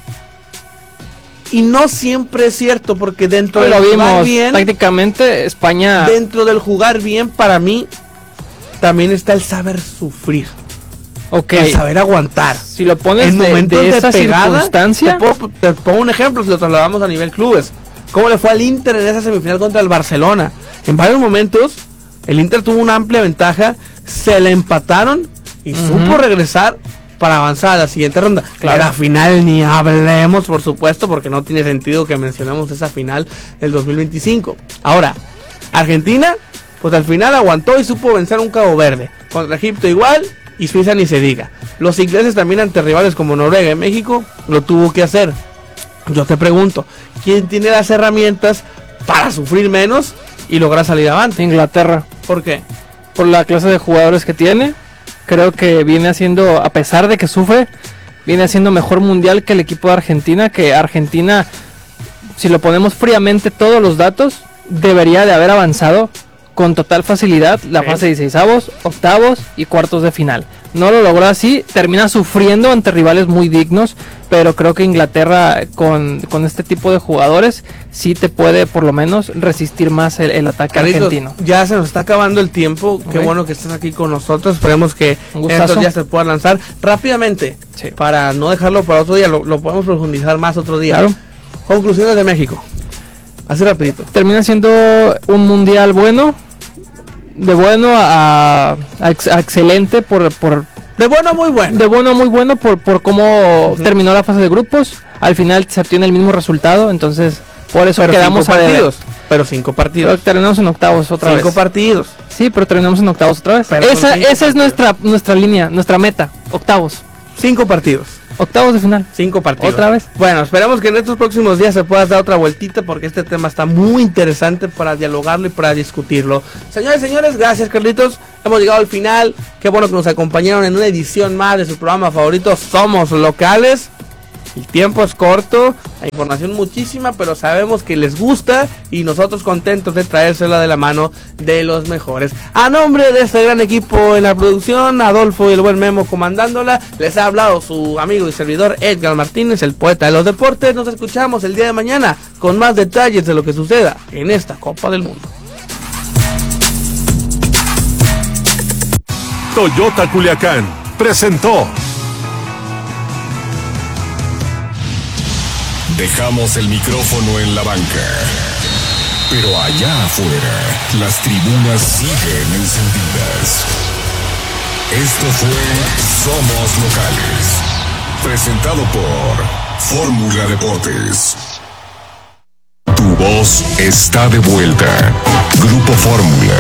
Speaker 14: Y no siempre es cierto, porque dentro
Speaker 15: del
Speaker 14: lo
Speaker 15: jugar
Speaker 14: vimos, bien...
Speaker 15: Prácticamente España...
Speaker 14: Dentro del jugar bien, para mí, también está el saber sufrir.
Speaker 15: Okay.
Speaker 14: El saber aguantar.
Speaker 15: Si lo pones
Speaker 14: en
Speaker 15: de,
Speaker 14: momentos
Speaker 15: de
Speaker 14: de
Speaker 15: esa
Speaker 14: pegada,
Speaker 15: circunstancia...
Speaker 14: Te, puedo, te pongo un ejemplo, si lo trasladamos a nivel clubes. ¿Cómo le fue al Inter en esa semifinal contra el Barcelona? En varios momentos, el Inter tuvo una amplia ventaja, se le empataron y uh-huh. supo regresar para avanzar a la siguiente ronda. Claro. La final ni hablemos, por supuesto, porque no tiene sentido que mencionemos esa final del dos mil veinticinco. Ahora, Argentina, pues al final aguantó y supo vencer un Cabo Verde. Contra Egipto igual y Suiza ni se diga. Los ingleses también ante rivales como Noruega y México lo tuvo que hacer. Yo te pregunto, ¿quién tiene las herramientas para sufrir menos y lograr salir avante?
Speaker 15: Inglaterra.
Speaker 14: ¿Por qué?
Speaker 15: Por la clase de jugadores que tiene. Creo que viene haciendo, a pesar de que sufre, viene haciendo mejor mundial que el equipo de Argentina. Que Argentina, si lo ponemos fríamente todos los datos, debería de haber avanzado con total facilidad la sí. fase de dieciseisavos, octavos y cuartos de final. No lo logró así, termina sufriendo ante rivales muy dignos, pero creo que Inglaterra con, con este tipo de jugadores sí te puede por lo menos resistir más el, el ataque
Speaker 14: Carlitos,
Speaker 15: argentino.
Speaker 14: Ya se nos está acabando el tiempo, okay. Qué bueno que estés aquí con nosotros, esperemos que estos días se puedan lanzar rápidamente, sí. Para no dejarlo para otro día, lo, lo podemos profundizar más otro día.
Speaker 15: Claro.
Speaker 14: Conclusiones de México, así rapidito.
Speaker 15: Termina siendo un mundial bueno, de bueno a, a, a excelente por, por
Speaker 14: de bueno a muy bueno
Speaker 15: de bueno a muy bueno por, por cómo uh-huh. terminó la fase de grupos. Al final se obtiene el mismo resultado, entonces por eso
Speaker 14: pero
Speaker 15: quedamos
Speaker 14: cinco partidos a pero cinco partidos
Speaker 15: pero terminamos en octavos otra
Speaker 14: cinco
Speaker 15: vez
Speaker 14: cinco partidos
Speaker 15: sí pero terminamos en octavos otra vez pero esa esa es nuestra nuestra línea, nuestra meta, octavos,
Speaker 14: cinco partidos.
Speaker 15: Octavos de final.
Speaker 14: Cinco partidos.
Speaker 15: Otra vez.
Speaker 14: Bueno, esperamos que en estos próximos días se pueda dar otra vueltita, porque este tema está muy interesante para dialogarlo y para discutirlo. Señores, señores, gracias Carlitos. Hemos llegado al final. Qué bueno que nos acompañaron en una edición más de su programa favorito, Somos Locales. El tiempo es corto, la información muchísima, pero sabemos que les gusta y nosotros contentos de traérsela de la mano de los mejores. A nombre de este gran equipo en la producción, Adolfo y el buen Memo comandándola, les ha hablado su amigo y servidor Edgar Martínez, el poeta de los deportes. Nos escuchamos el día de mañana con más detalles de lo que suceda en esta Copa del Mundo.
Speaker 13: Toyota Culiacán presentó.
Speaker 6: Dejamos el micrófono en la banca, pero allá afuera las tribunas siguen encendidas. Esto fue Somos Locales, presentado por Fórmula Deportes. Tu voz está de vuelta. Grupo Fórmula.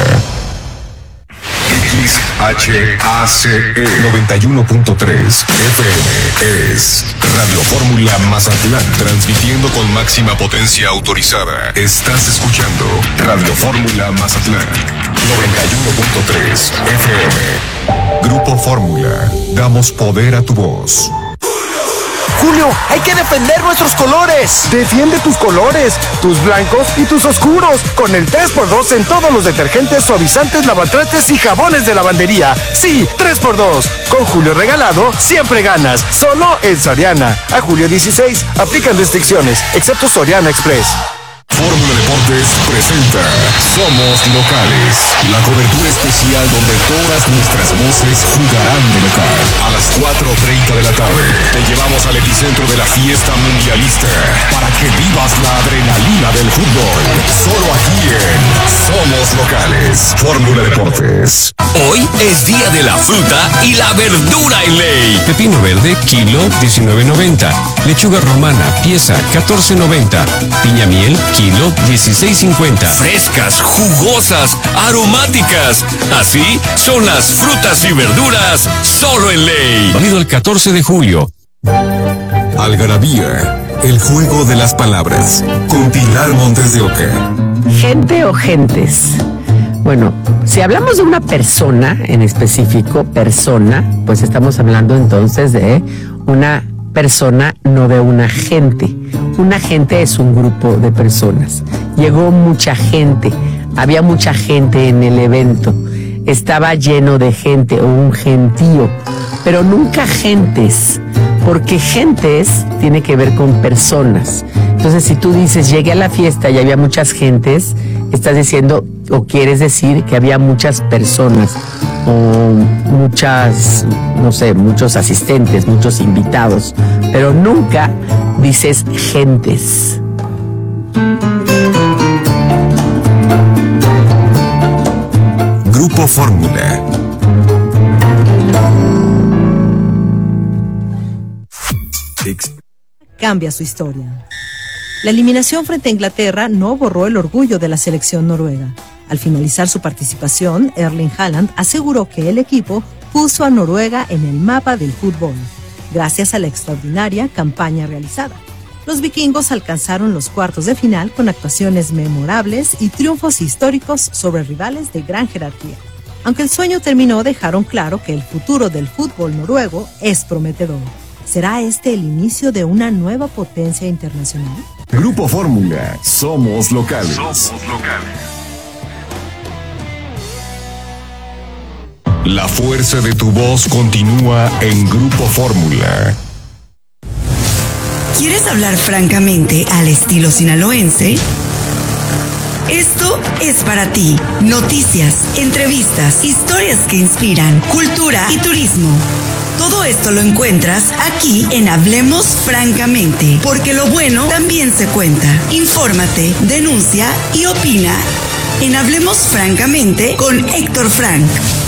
Speaker 6: X H A C E noventa y uno punto tres F M es Radio Fórmula Mazatlán, transmitiendo con máxima potencia autorizada. Estás escuchando Radio Fórmula Mazatlán noventa y uno punto tres F M. Grupo Fórmula, damos poder a tu voz.
Speaker 7: Julio, hay que defender nuestros colores. Defiende tus colores, tus blancos y tus oscuros, con el tres por dos en todos los detergentes, suavizantes, lavatrastes y jabones de lavandería. Sí, tres por dos. Con Julio regalado, siempre ganas. Solo en Soriana. A julio dieciséis, aplican restricciones, excepto Soriana Express.
Speaker 6: Fórmula Deportes presenta Somos Locales, la cobertura especial donde todas nuestras voces jugarán de local. A las cuatro treinta de la tarde te llevamos al epicentro de la fiesta mundialista para que vivas la adrenalina del fútbol. Solo aquí en Somos Locales. Fórmula Deportes.
Speaker 8: Hoy es día de la fruta y la verdura en ley. Pepino verde, kilo diecinueve noventa. Lechuga romana, pieza catorce noventa. Piña miel, kilo dieciséis cincuenta. Frescas, jugosas, aromáticas. Así son las frutas y verduras solo en ley. Válido el catorce de julio.
Speaker 6: Algarabía, el juego de las palabras. Con Pilar Montes de Oca.
Speaker 1: Gente o gentes. Bueno, si hablamos de una persona en específico, persona, pues estamos hablando entonces de una persona, no de una gente. Una gente es un grupo de personas. Llegó mucha gente, había mucha gente en el evento, estaba lleno de gente o un gentío, pero nunca gentes, porque gentes tiene que ver con personas. Entonces, si tú dices llegué a la fiesta y había muchas gentes, estás diciendo o quieres decir que había muchas personas o muchas, no sé, muchos asistentes, muchos invitados, pero nunca dices gentes.
Speaker 6: Grupo Fórmula.
Speaker 12: Cambia su historia. La eliminación frente a Inglaterra no borró el orgullo de la selección noruega. Al finalizar su participación, Erling Haaland aseguró que el equipo puso a Noruega en el mapa del fútbol, gracias a la extraordinaria campaña realizada. Los vikingos alcanzaron los cuartos de final con actuaciones memorables y triunfos históricos sobre rivales de gran jerarquía. Aunque el sueño terminó, dejaron claro que el futuro del fútbol noruego es prometedor. ¿Será este el inicio de una nueva potencia internacional?
Speaker 6: Grupo Fórmula, somos locales. Somos locales. La fuerza de tu voz continúa en Grupo Fórmula.
Speaker 22: ¿Quieres hablar francamente al estilo sinaloense? Esto es para ti. Noticias, entrevistas, historias que inspiran, cultura y turismo. Todo esto lo encuentras aquí en Hablemos Francamente, porque lo bueno también se cuenta. Infórmate, denuncia y opina en Hablemos Francamente con Héctor Frank.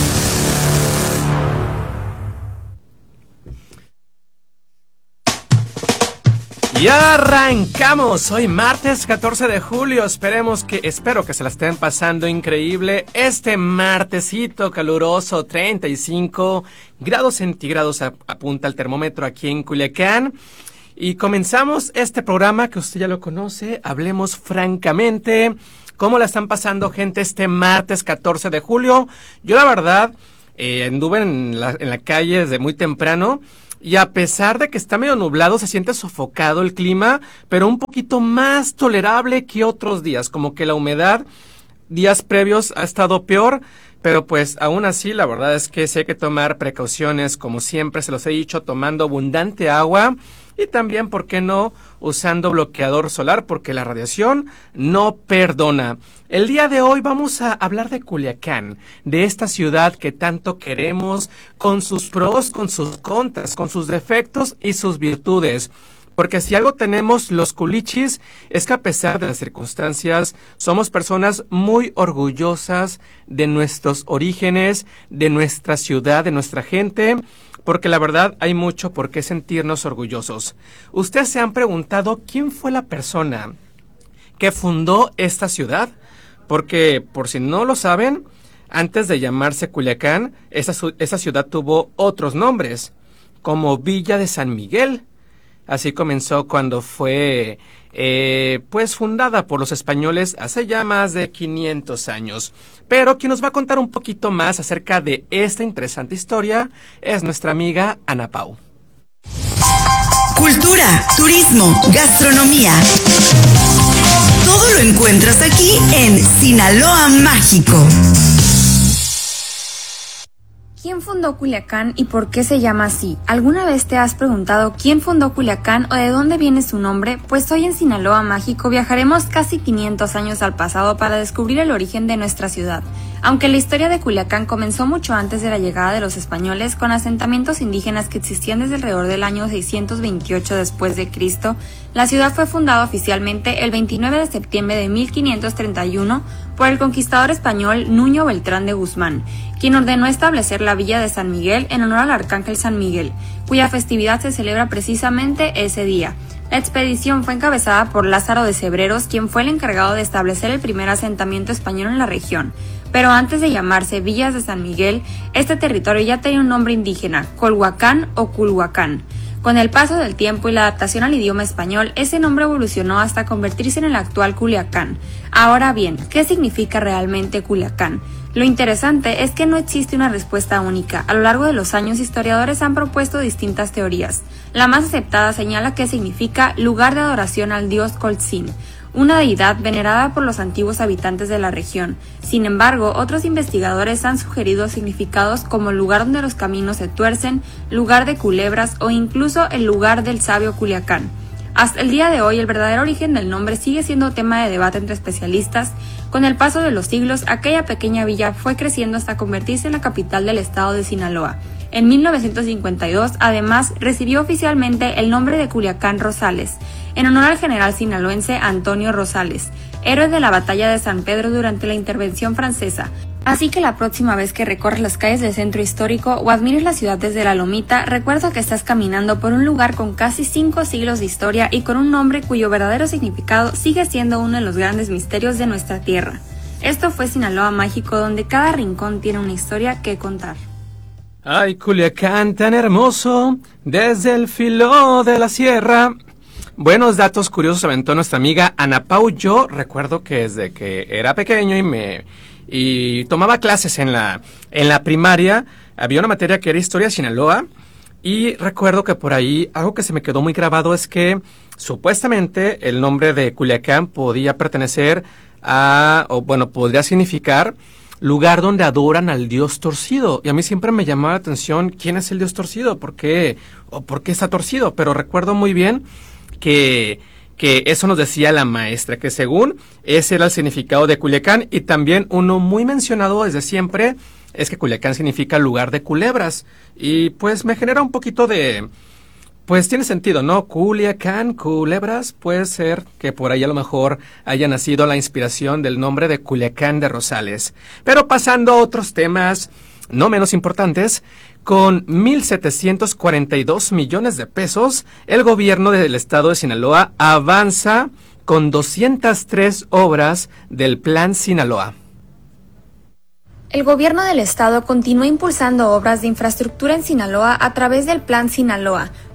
Speaker 23: Y arrancamos hoy martes catorce de julio. Esperemos que, espero que se la estén pasando increíble. Este martesito caluroso, treinta y cinco grados centígrados apunta el termómetro aquí en Culiacán. Y comenzamos este programa que usted ya lo conoce, Hablemos Francamente. ¿Cómo la están pasando, gente, este martes catorce de julio? Yo la verdad, eh, anduve en la, en la calle desde muy temprano. y a pesar de que está medio nublado, se siente sofocado el clima, pero un poquito más tolerable que otros días, como que la humedad días previos ha estado peor, pero pues aún así la verdad es que sí hay que tomar precauciones, como siempre se los he dicho, tomando abundante agua y también, ¿por qué no?, usando bloqueador solar, porque la radiación no perdona. El día de hoy vamos a hablar de Culiacán, de esta ciudad que tanto queremos, con sus pros, con sus contras, con sus defectos y sus virtudes. Porque si algo tenemos los culichis es que a pesar de las circunstancias somos personas muy orgullosas de nuestros orígenes, de nuestra ciudad, de nuestra gente, porque la verdad hay mucho por qué sentirnos orgullosos. ¿Ustedes se han preguntado quién fue la persona que fundó esta ciudad? Porque, por si no lo saben, antes de llamarse Culiacán, esa, esa ciudad tuvo otros nombres, como Villa de San Miguel. Así comenzó cuando fue, eh, pues, fundada por los españoles hace ya más de quinientos años. Pero quien nos va a contar un poquito más acerca de esta interesante historia es nuestra amiga Ana Pau.
Speaker 22: Cultura, turismo, gastronomía. Todo lo encuentras aquí en Sinaloa Mágico.
Speaker 2: ¿Quién fundó Culiacán y por qué se llama así? ¿Alguna vez te has preguntado quién fundó Culiacán o de dónde viene su nombre? Pues hoy en Sinaloa Mágico viajaremos casi quinientos años al pasado para descubrir el origen de nuestra ciudad. Aunque la historia de Culiacán comenzó mucho antes de la llegada de los españoles, con asentamientos indígenas que existían desde alrededor del año seiscientos veintiocho después de Cristo, la ciudad fue fundada oficialmente el veintinueve de septiembre de mil quinientos treinta y uno por el conquistador español Nuño Beltrán de Guzmán, quien ordenó establecer la villa de San Miguel en honor al arcángel San Miguel, cuya festividad se celebra precisamente ese día. La expedición fue encabezada por Lázaro de Cebreros, quien fue el encargado de establecer el primer asentamiento español en la región. Pero antes de llamarse Villas de San Miguel, este territorio ya tenía un nombre indígena, Colhuacán o Culhuacán. Con el paso del tiempo y la adaptación al idioma español, ese nombre evolucionó hasta convertirse en el actual Culiacán. Ahora bien, ¿qué significa realmente Culiacán? Lo interesante es que no existe una respuesta única. A lo largo de los años, historiadores han propuesto distintas teorías. La más aceptada señala que significa lugar de adoración al dios Coltzin, una deidad venerada por los antiguos habitantes de la región. Sin embargo, otros investigadores han sugerido significados como lugar donde los caminos se tuercen, lugar de culebras o incluso el lugar del sabio Culiacán. Hasta el día de hoy, el verdadero origen del nombre sigue siendo tema de debate entre especialistas. Con el paso de los siglos, aquella pequeña villa fue creciendo hasta convertirse en la capital del estado de Sinaloa. En mil novecientos cincuenta y dos, además, recibió oficialmente el nombre de Culiacán Rosales, en honor al general sinaloense Antonio Rosales, héroe de la batalla de San Pedro durante la intervención francesa. Así que la próxima vez que recorres las calles del centro histórico o admires la ciudad desde la lomita, recuerda que estás caminando por un lugar con casi cinco siglos de historia y con un nombre cuyo verdadero significado sigue siendo uno de los grandes misterios de nuestra tierra. Esto fue Sinaloa Mágico, donde cada rincón tiene una historia que contar.
Speaker 23: Ay, Culiacán tan hermoso, desde el filo de la sierra. Buenos datos curiosos aventó nuestra amiga Ana Pau. Yo recuerdo que desde que era pequeño y me y tomaba clases en la en la primaria, había una materia que era Historia de Sinaloa, y recuerdo que por ahí algo que se me quedó muy grabado es que supuestamente el nombre de Culiacán podía pertenecer a, o bueno, podría significar lugar donde adoran al dios torcido. Y a mí siempre me llamaba la atención quién es el dios torcido, por qué, o por qué está torcido. Pero recuerdo muy bien que, que eso nos decía la maestra, que según ese era el significado de Culiacán. Y también uno muy mencionado desde siempre es que Culiacán significa lugar de culebras. Y pues me genera un poquito de... Pues tiene sentido, ¿no? Culiacán, culebras, puede ser que por ahí a lo mejor haya nacido la inspiración del nombre de Culiacán de Rosales. Pero pasando a otros temas no menos importantes, con mil setecientos cuarenta y dos millones de pesos, el gobierno del estado de Sinaloa avanza con doscientas tres obras del Plan Sinaloa.
Speaker 2: El gobierno del estado continúa impulsando obras de infraestructura en Sinaloa a través del Plan Sinaloa,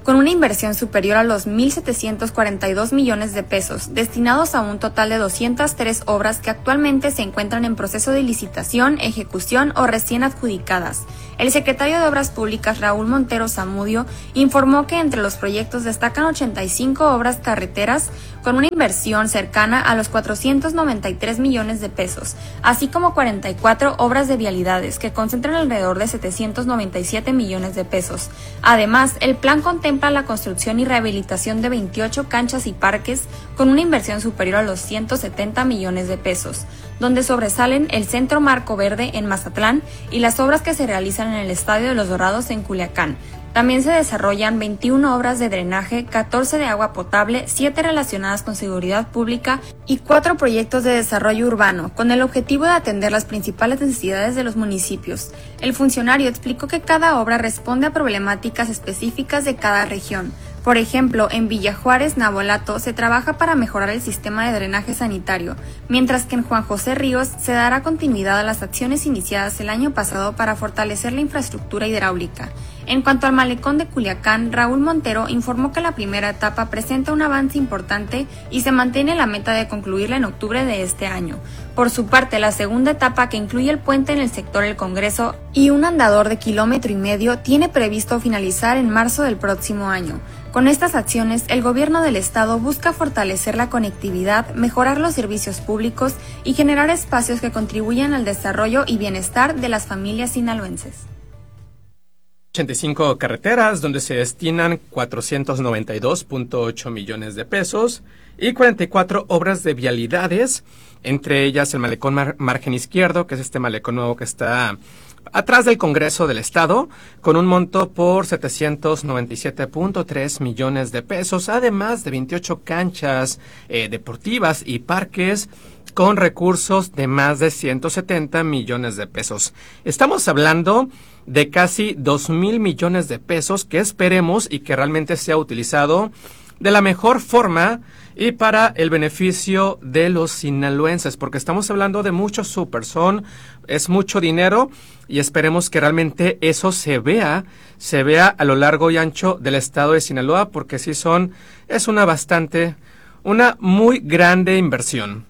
Speaker 2: con una inversión superior a los mil setecientos cuarenta y dos millones de pesos, destinados a un total de doscientas tres obras que actualmente se encuentran en proceso de licitación, ejecución o recién adjudicadas. El secretario de Obras Públicas, Raúl Montero Zamudio, informó que entre los proyectos destacan ochenta y cinco obras carreteras con una inversión cercana a los cuatrocientos noventa y tres millones de pesos, así como cuarenta y cuatro obras de vialidades que concentran alrededor de setecientos noventa y siete millones de pesos. Además, el plan contempla la construcción y rehabilitación de veintiocho canchas y parques con una inversión superior a los ciento setenta millones de pesos, donde sobresalen el Centro Marco Verde en Mazatlán y las obras que se realizan en el Estadio de los Dorados en Culiacán. También se desarrollan veintiuna obras de drenaje, catorce de agua potable, siete relacionadas con seguridad pública y cuatro proyectos de desarrollo urbano, con el objetivo de atender las principales necesidades de los municipios. El funcionario explicó que cada obra responde a problemáticas específicas de cada región. Por ejemplo, en Villa Juárez, Navolato, se trabaja para mejorar el sistema de drenaje sanitario, mientras que en Juan José Ríos se dará continuidad a las acciones iniciadas el año pasado para fortalecer la infraestructura hidráulica. En cuanto al malecón de Culiacán, Raúl Montero informó que la primera etapa presenta un avance importante y se mantiene la meta de concluirla en octubre de este año. Por su parte, la segunda etapa, que incluye el puente en el sector El Congreso y un andador de kilómetro y medio, tiene previsto finalizar en marzo del próximo año. Con estas acciones, el gobierno del estado busca fortalecer la conectividad, mejorar los servicios públicos y generar espacios que contribuyan al desarrollo y bienestar de las familias sinaloenses.
Speaker 23: ochenta y cinco carreteras donde se destinan cuatrocientos noventa y dos punto ocho millones de pesos y cuarenta y cuatro obras de vialidades, entre ellas el malecón mar- margen izquierdo, que es este malecón nuevo que está atrás del Congreso del Estado, con un monto por setecientos noventa y siete punto tres millones de pesos, además de veintiocho canchas eh, deportivas y parques con recursos de más de ciento setenta millones de pesos. Estamos hablando de casi dos mil millones de pesos que esperemos y que realmente sea utilizado de la mejor forma y para el beneficio de los sinaloenses, porque estamos hablando de muchos super, son, es mucho dinero y esperemos que realmente eso se vea, se vea a lo largo y ancho del estado de Sinaloa, porque sí son, es una bastante, una muy grande inversión.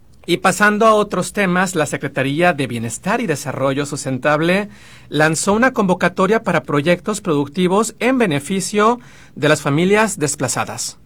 Speaker 23: Y pasando a otros temas, la Secretaría de Bienestar y Desarrollo Sustentable lanzó una convocatoria para proyectos productivos en beneficio de las familias desplazadas.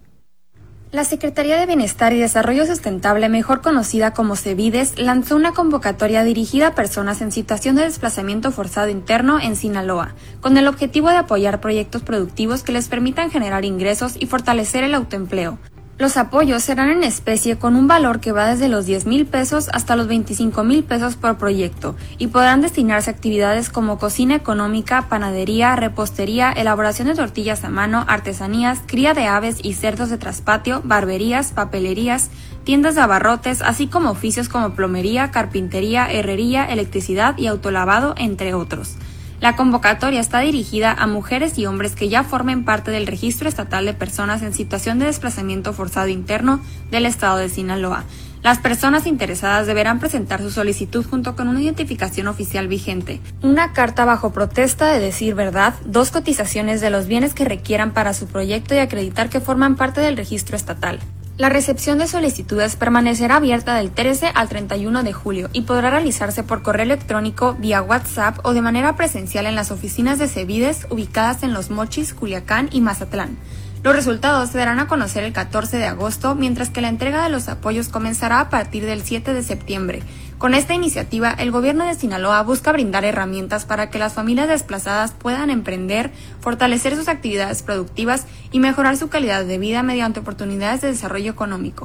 Speaker 2: La Secretaría de Bienestar y Desarrollo Sustentable, mejor conocida como CEBIDES, lanzó una convocatoria dirigida a personas en situación de desplazamiento forzado interno en Sinaloa, con el objetivo de apoyar proyectos productivos que les permitan generar ingresos y fortalecer el autoempleo. Los apoyos serán en especie con un valor que va desde los diez mil pesos hasta los veinticinco mil pesos por proyecto y podrán destinarse a actividades como cocina económica, panadería, repostería, elaboración de tortillas a mano, artesanías, cría de aves y cerdos de traspatio, barberías, papelerías, tiendas de abarrotes, así como oficios como plomería, carpintería, herrería, electricidad y autolavado, entre otros. La convocatoria está dirigida a mujeres y hombres que ya formen parte del Registro Estatal de Personas en Situación de Desplazamiento Forzado Interno del Estado de Sinaloa. Las personas interesadas deberán presentar su solicitud junto con una identificación oficial vigente, una carta bajo protesta de decir verdad, dos cotizaciones de los bienes que requieran para su proyecto y acreditar que forman parte del registro estatal. La recepción de solicitudes permanecerá abierta del trece al treinta y uno de julio y podrá realizarse por correo electrónico, vía WhatsApp o de manera presencial en las oficinas de CEBIDES ubicadas en Los Mochis, Culiacán y Mazatlán. Los resultados se darán a conocer el catorce de agosto, mientras que la entrega de los apoyos comenzará a partir del siete de septiembre. Con esta iniciativa, el gobierno de Sinaloa busca brindar herramientas para que las familias desplazadas puedan emprender, fortalecer sus actividades productivas y mejorar su calidad de vida mediante oportunidades de desarrollo económico.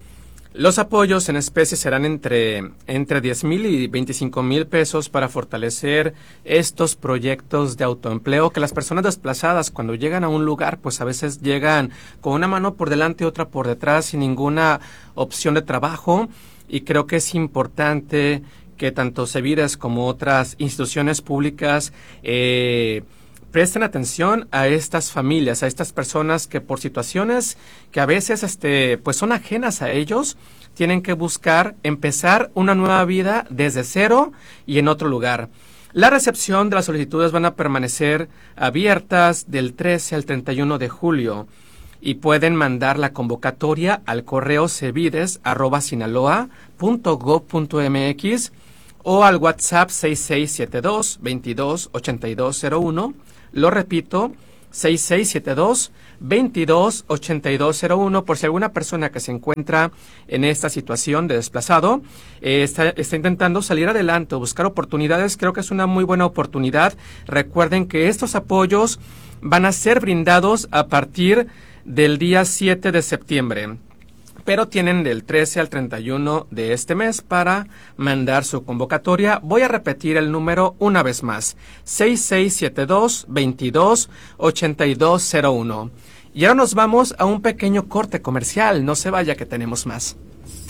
Speaker 23: Los apoyos en especie serán entre, entre diez mil y veinticinco mil pesos para fortalecer estos proyectos de autoempleo que las personas desplazadas cuando llegan a un lugar pues a veces llegan con una mano por delante y otra por detrás sin ninguna opción de trabajo, y creo que es importante que tanto CEBIDES como otras instituciones públicas eh, presten atención a estas familias, a estas personas que por situaciones que a veces este, pues son ajenas a ellos, tienen que buscar empezar una nueva vida desde cero y en otro lugar. La recepción de las solicitudes van a permanecer abiertas del trece al treinta y uno de julio y pueden mandar la convocatoria al correo cevides arroba sinaloa punto gob punto mx o al WhatsApp seis seis siete dos, veintidós, ochenta y dos cero uno. Lo repito, seis seis siete dos, veintidós, ochenta y dos cero uno, por si alguna persona que se encuentra en esta situación de desplazado eh, está, está intentando salir adelante o buscar oportunidades. Creo que es una muy buena oportunidad. Recuerden que estos apoyos van a ser brindados a partir del día siete de septiembre, pero tienen del trece al treinta y uno de este mes para mandar su convocatoria. Voy a repetir el número una vez más, seis seis siete dos, veintidós, ochenta y dos cero uno. Y ahora nos vamos a un pequeño corte comercial, no se vaya que tenemos más.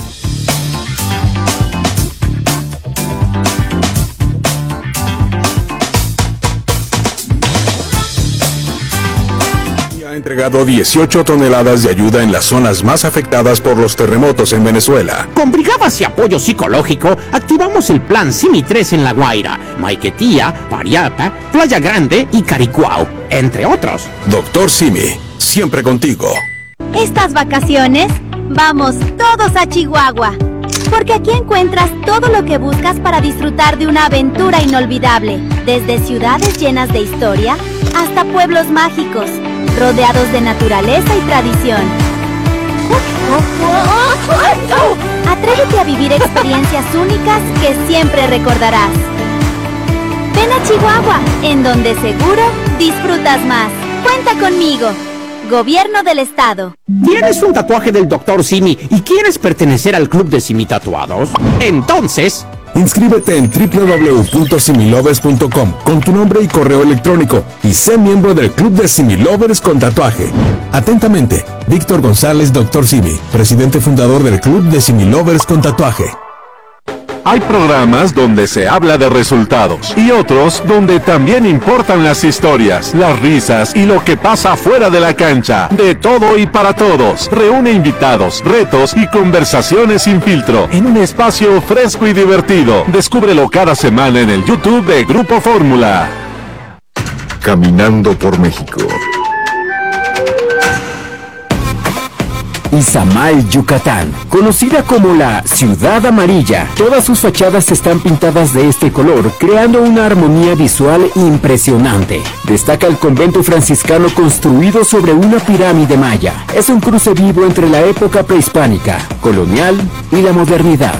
Speaker 6: Ha entregado dieciocho toneladas de ayuda en las zonas más afectadas por los terremotos en Venezuela.
Speaker 3: Con brigadas y apoyo psicológico, activamos el plan Simi tres en La Guaira, Maiquetía, Pariata, Playa Grande y Caricuao, entre otros.
Speaker 6: Doctor Simi, siempre contigo.
Speaker 4: Estas vacaciones, vamos todos a Chihuahua, porque aquí encuentras todo lo que buscas para disfrutar de una aventura inolvidable, desde ciudades llenas de historia hasta pueblos mágicos, rodeados de naturaleza y tradición. Atrévete a vivir experiencias únicas que siempre recordarás. Ven a Chihuahua, en donde seguro disfrutas más. Cuenta conmigo. Gobierno del Estado.
Speaker 3: ¿Tienes un tatuaje del doctor Simi y quieres pertenecer al club de Simi Tatuados? Entonces,
Speaker 6: inscríbete en doble u doble u doble u punto similovers punto com con tu nombre y correo electrónico y sé miembro del club de Similovers con tatuaje. Atentamente, Víctor González, doctor Simi, presidente fundador del club de Similovers con tatuaje.
Speaker 13: Hay programas donde se habla de resultados y otros donde también importan las historias, las risas y lo que pasa fuera de la cancha. De todo y para todos. Reúne invitados, retos y conversaciones sin filtro en un espacio fresco y divertido. Descúbrelo cada semana en el YouTube de Grupo Fórmula.
Speaker 6: Caminando por México.
Speaker 9: Izamal, Yucatán, conocida como la Ciudad Amarilla. Todas sus fachadas están pintadas de este color, creando una armonía visual impresionante. Destaca el convento franciscano construido sobre una pirámide maya. Es un cruce vivo entre la época prehispánica, colonial y la modernidad.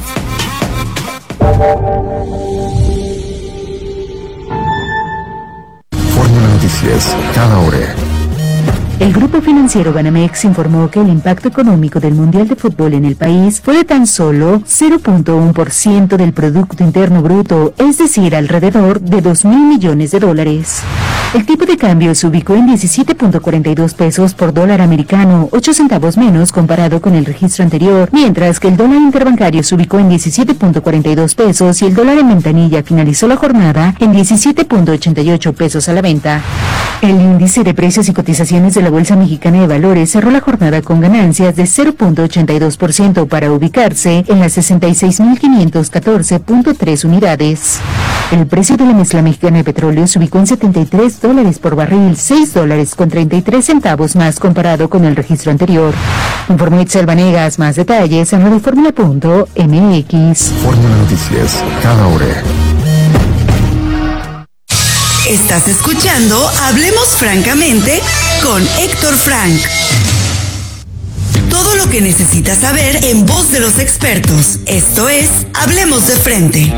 Speaker 5: Fórmula Noticias, cada hora.
Speaker 24: El grupo financiero Banamex informó que el impacto económico del Mundial de Fútbol en el país fue de tan solo cero punto uno por ciento del Producto Interno Bruto, es decir, alrededor de dos mil millones de dólares. El tipo de cambio se ubicó en diecisiete punto cuarenta y dos pesos por dólar americano, ocho centavos menos comparado con el registro anterior, mientras que el dólar interbancario se ubicó en diecisiete punto cuarenta y dos pesos y el dólar en ventanilla finalizó la jornada en diecisiete punto ochenta y ocho pesos a la venta. El índice de precios y cotizaciones de la Bolsa Mexicana de Valores cerró la jornada con ganancias de cero punto ochenta y dos por ciento para ubicarse en las sesenta y seis mil quinientos catorce punto tres unidades. El precio de la mezcla mexicana de petróleo se ubicó en setenta y tres dólares por barril, seis dólares con treinta y tres centavos más comparado con el registro anterior. Informó Itzel Vanegas. Más detalles en radioformula punto m x.
Speaker 5: Fórmula Noticias, cada hora.
Speaker 22: Estás escuchando Hablemos Francamente con Héctor Frank. Todo lo que necesitas saber en voz de los expertos. Esto es Hablemos de Frente.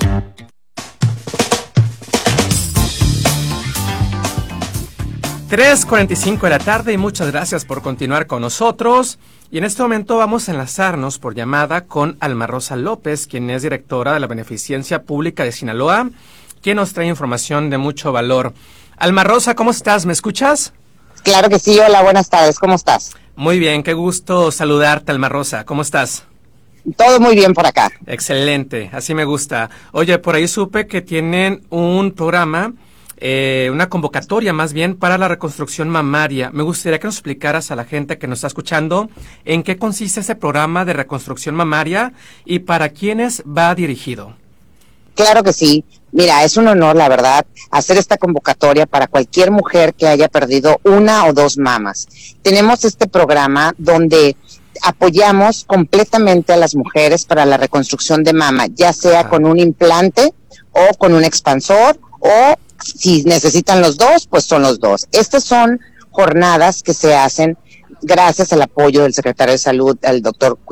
Speaker 23: tres cuarenta y cinco de la tarde y muchas gracias por continuar con nosotros. Y en este momento vamos a enlazarnos por llamada con Alma Rosa López, quien es directora de la Beneficencia Pública de Sinaloa, quien nos trae información de mucho valor. Alma Rosa, ¿cómo estás? ¿Me escuchas?
Speaker 25: Claro que sí, hola, buenas tardes, ¿cómo estás?
Speaker 23: Muy bien, qué gusto saludarte, Alma Rosa, ¿cómo estás?
Speaker 25: Todo muy bien por acá.
Speaker 23: Excelente, así me gusta. Oye, por ahí supe que tienen un programa, eh, una convocatoria más bien para la reconstrucción mamaria. Me gustaría que nos explicaras a la gente que nos está escuchando en qué consiste ese programa de reconstrucción mamaria y para quiénes va dirigido.
Speaker 25: Claro que sí. Mira, es un honor, la verdad, hacer esta convocatoria para cualquier mujer que haya perdido una o dos mamas. Tenemos este programa donde apoyamos completamente a las mujeres para la reconstrucción de mama, ya sea con un implante o con un expansor, o si necesitan los dos, pues son los dos. Estas son jornadas que se hacen gracias al apoyo del secretario de Salud, el doctor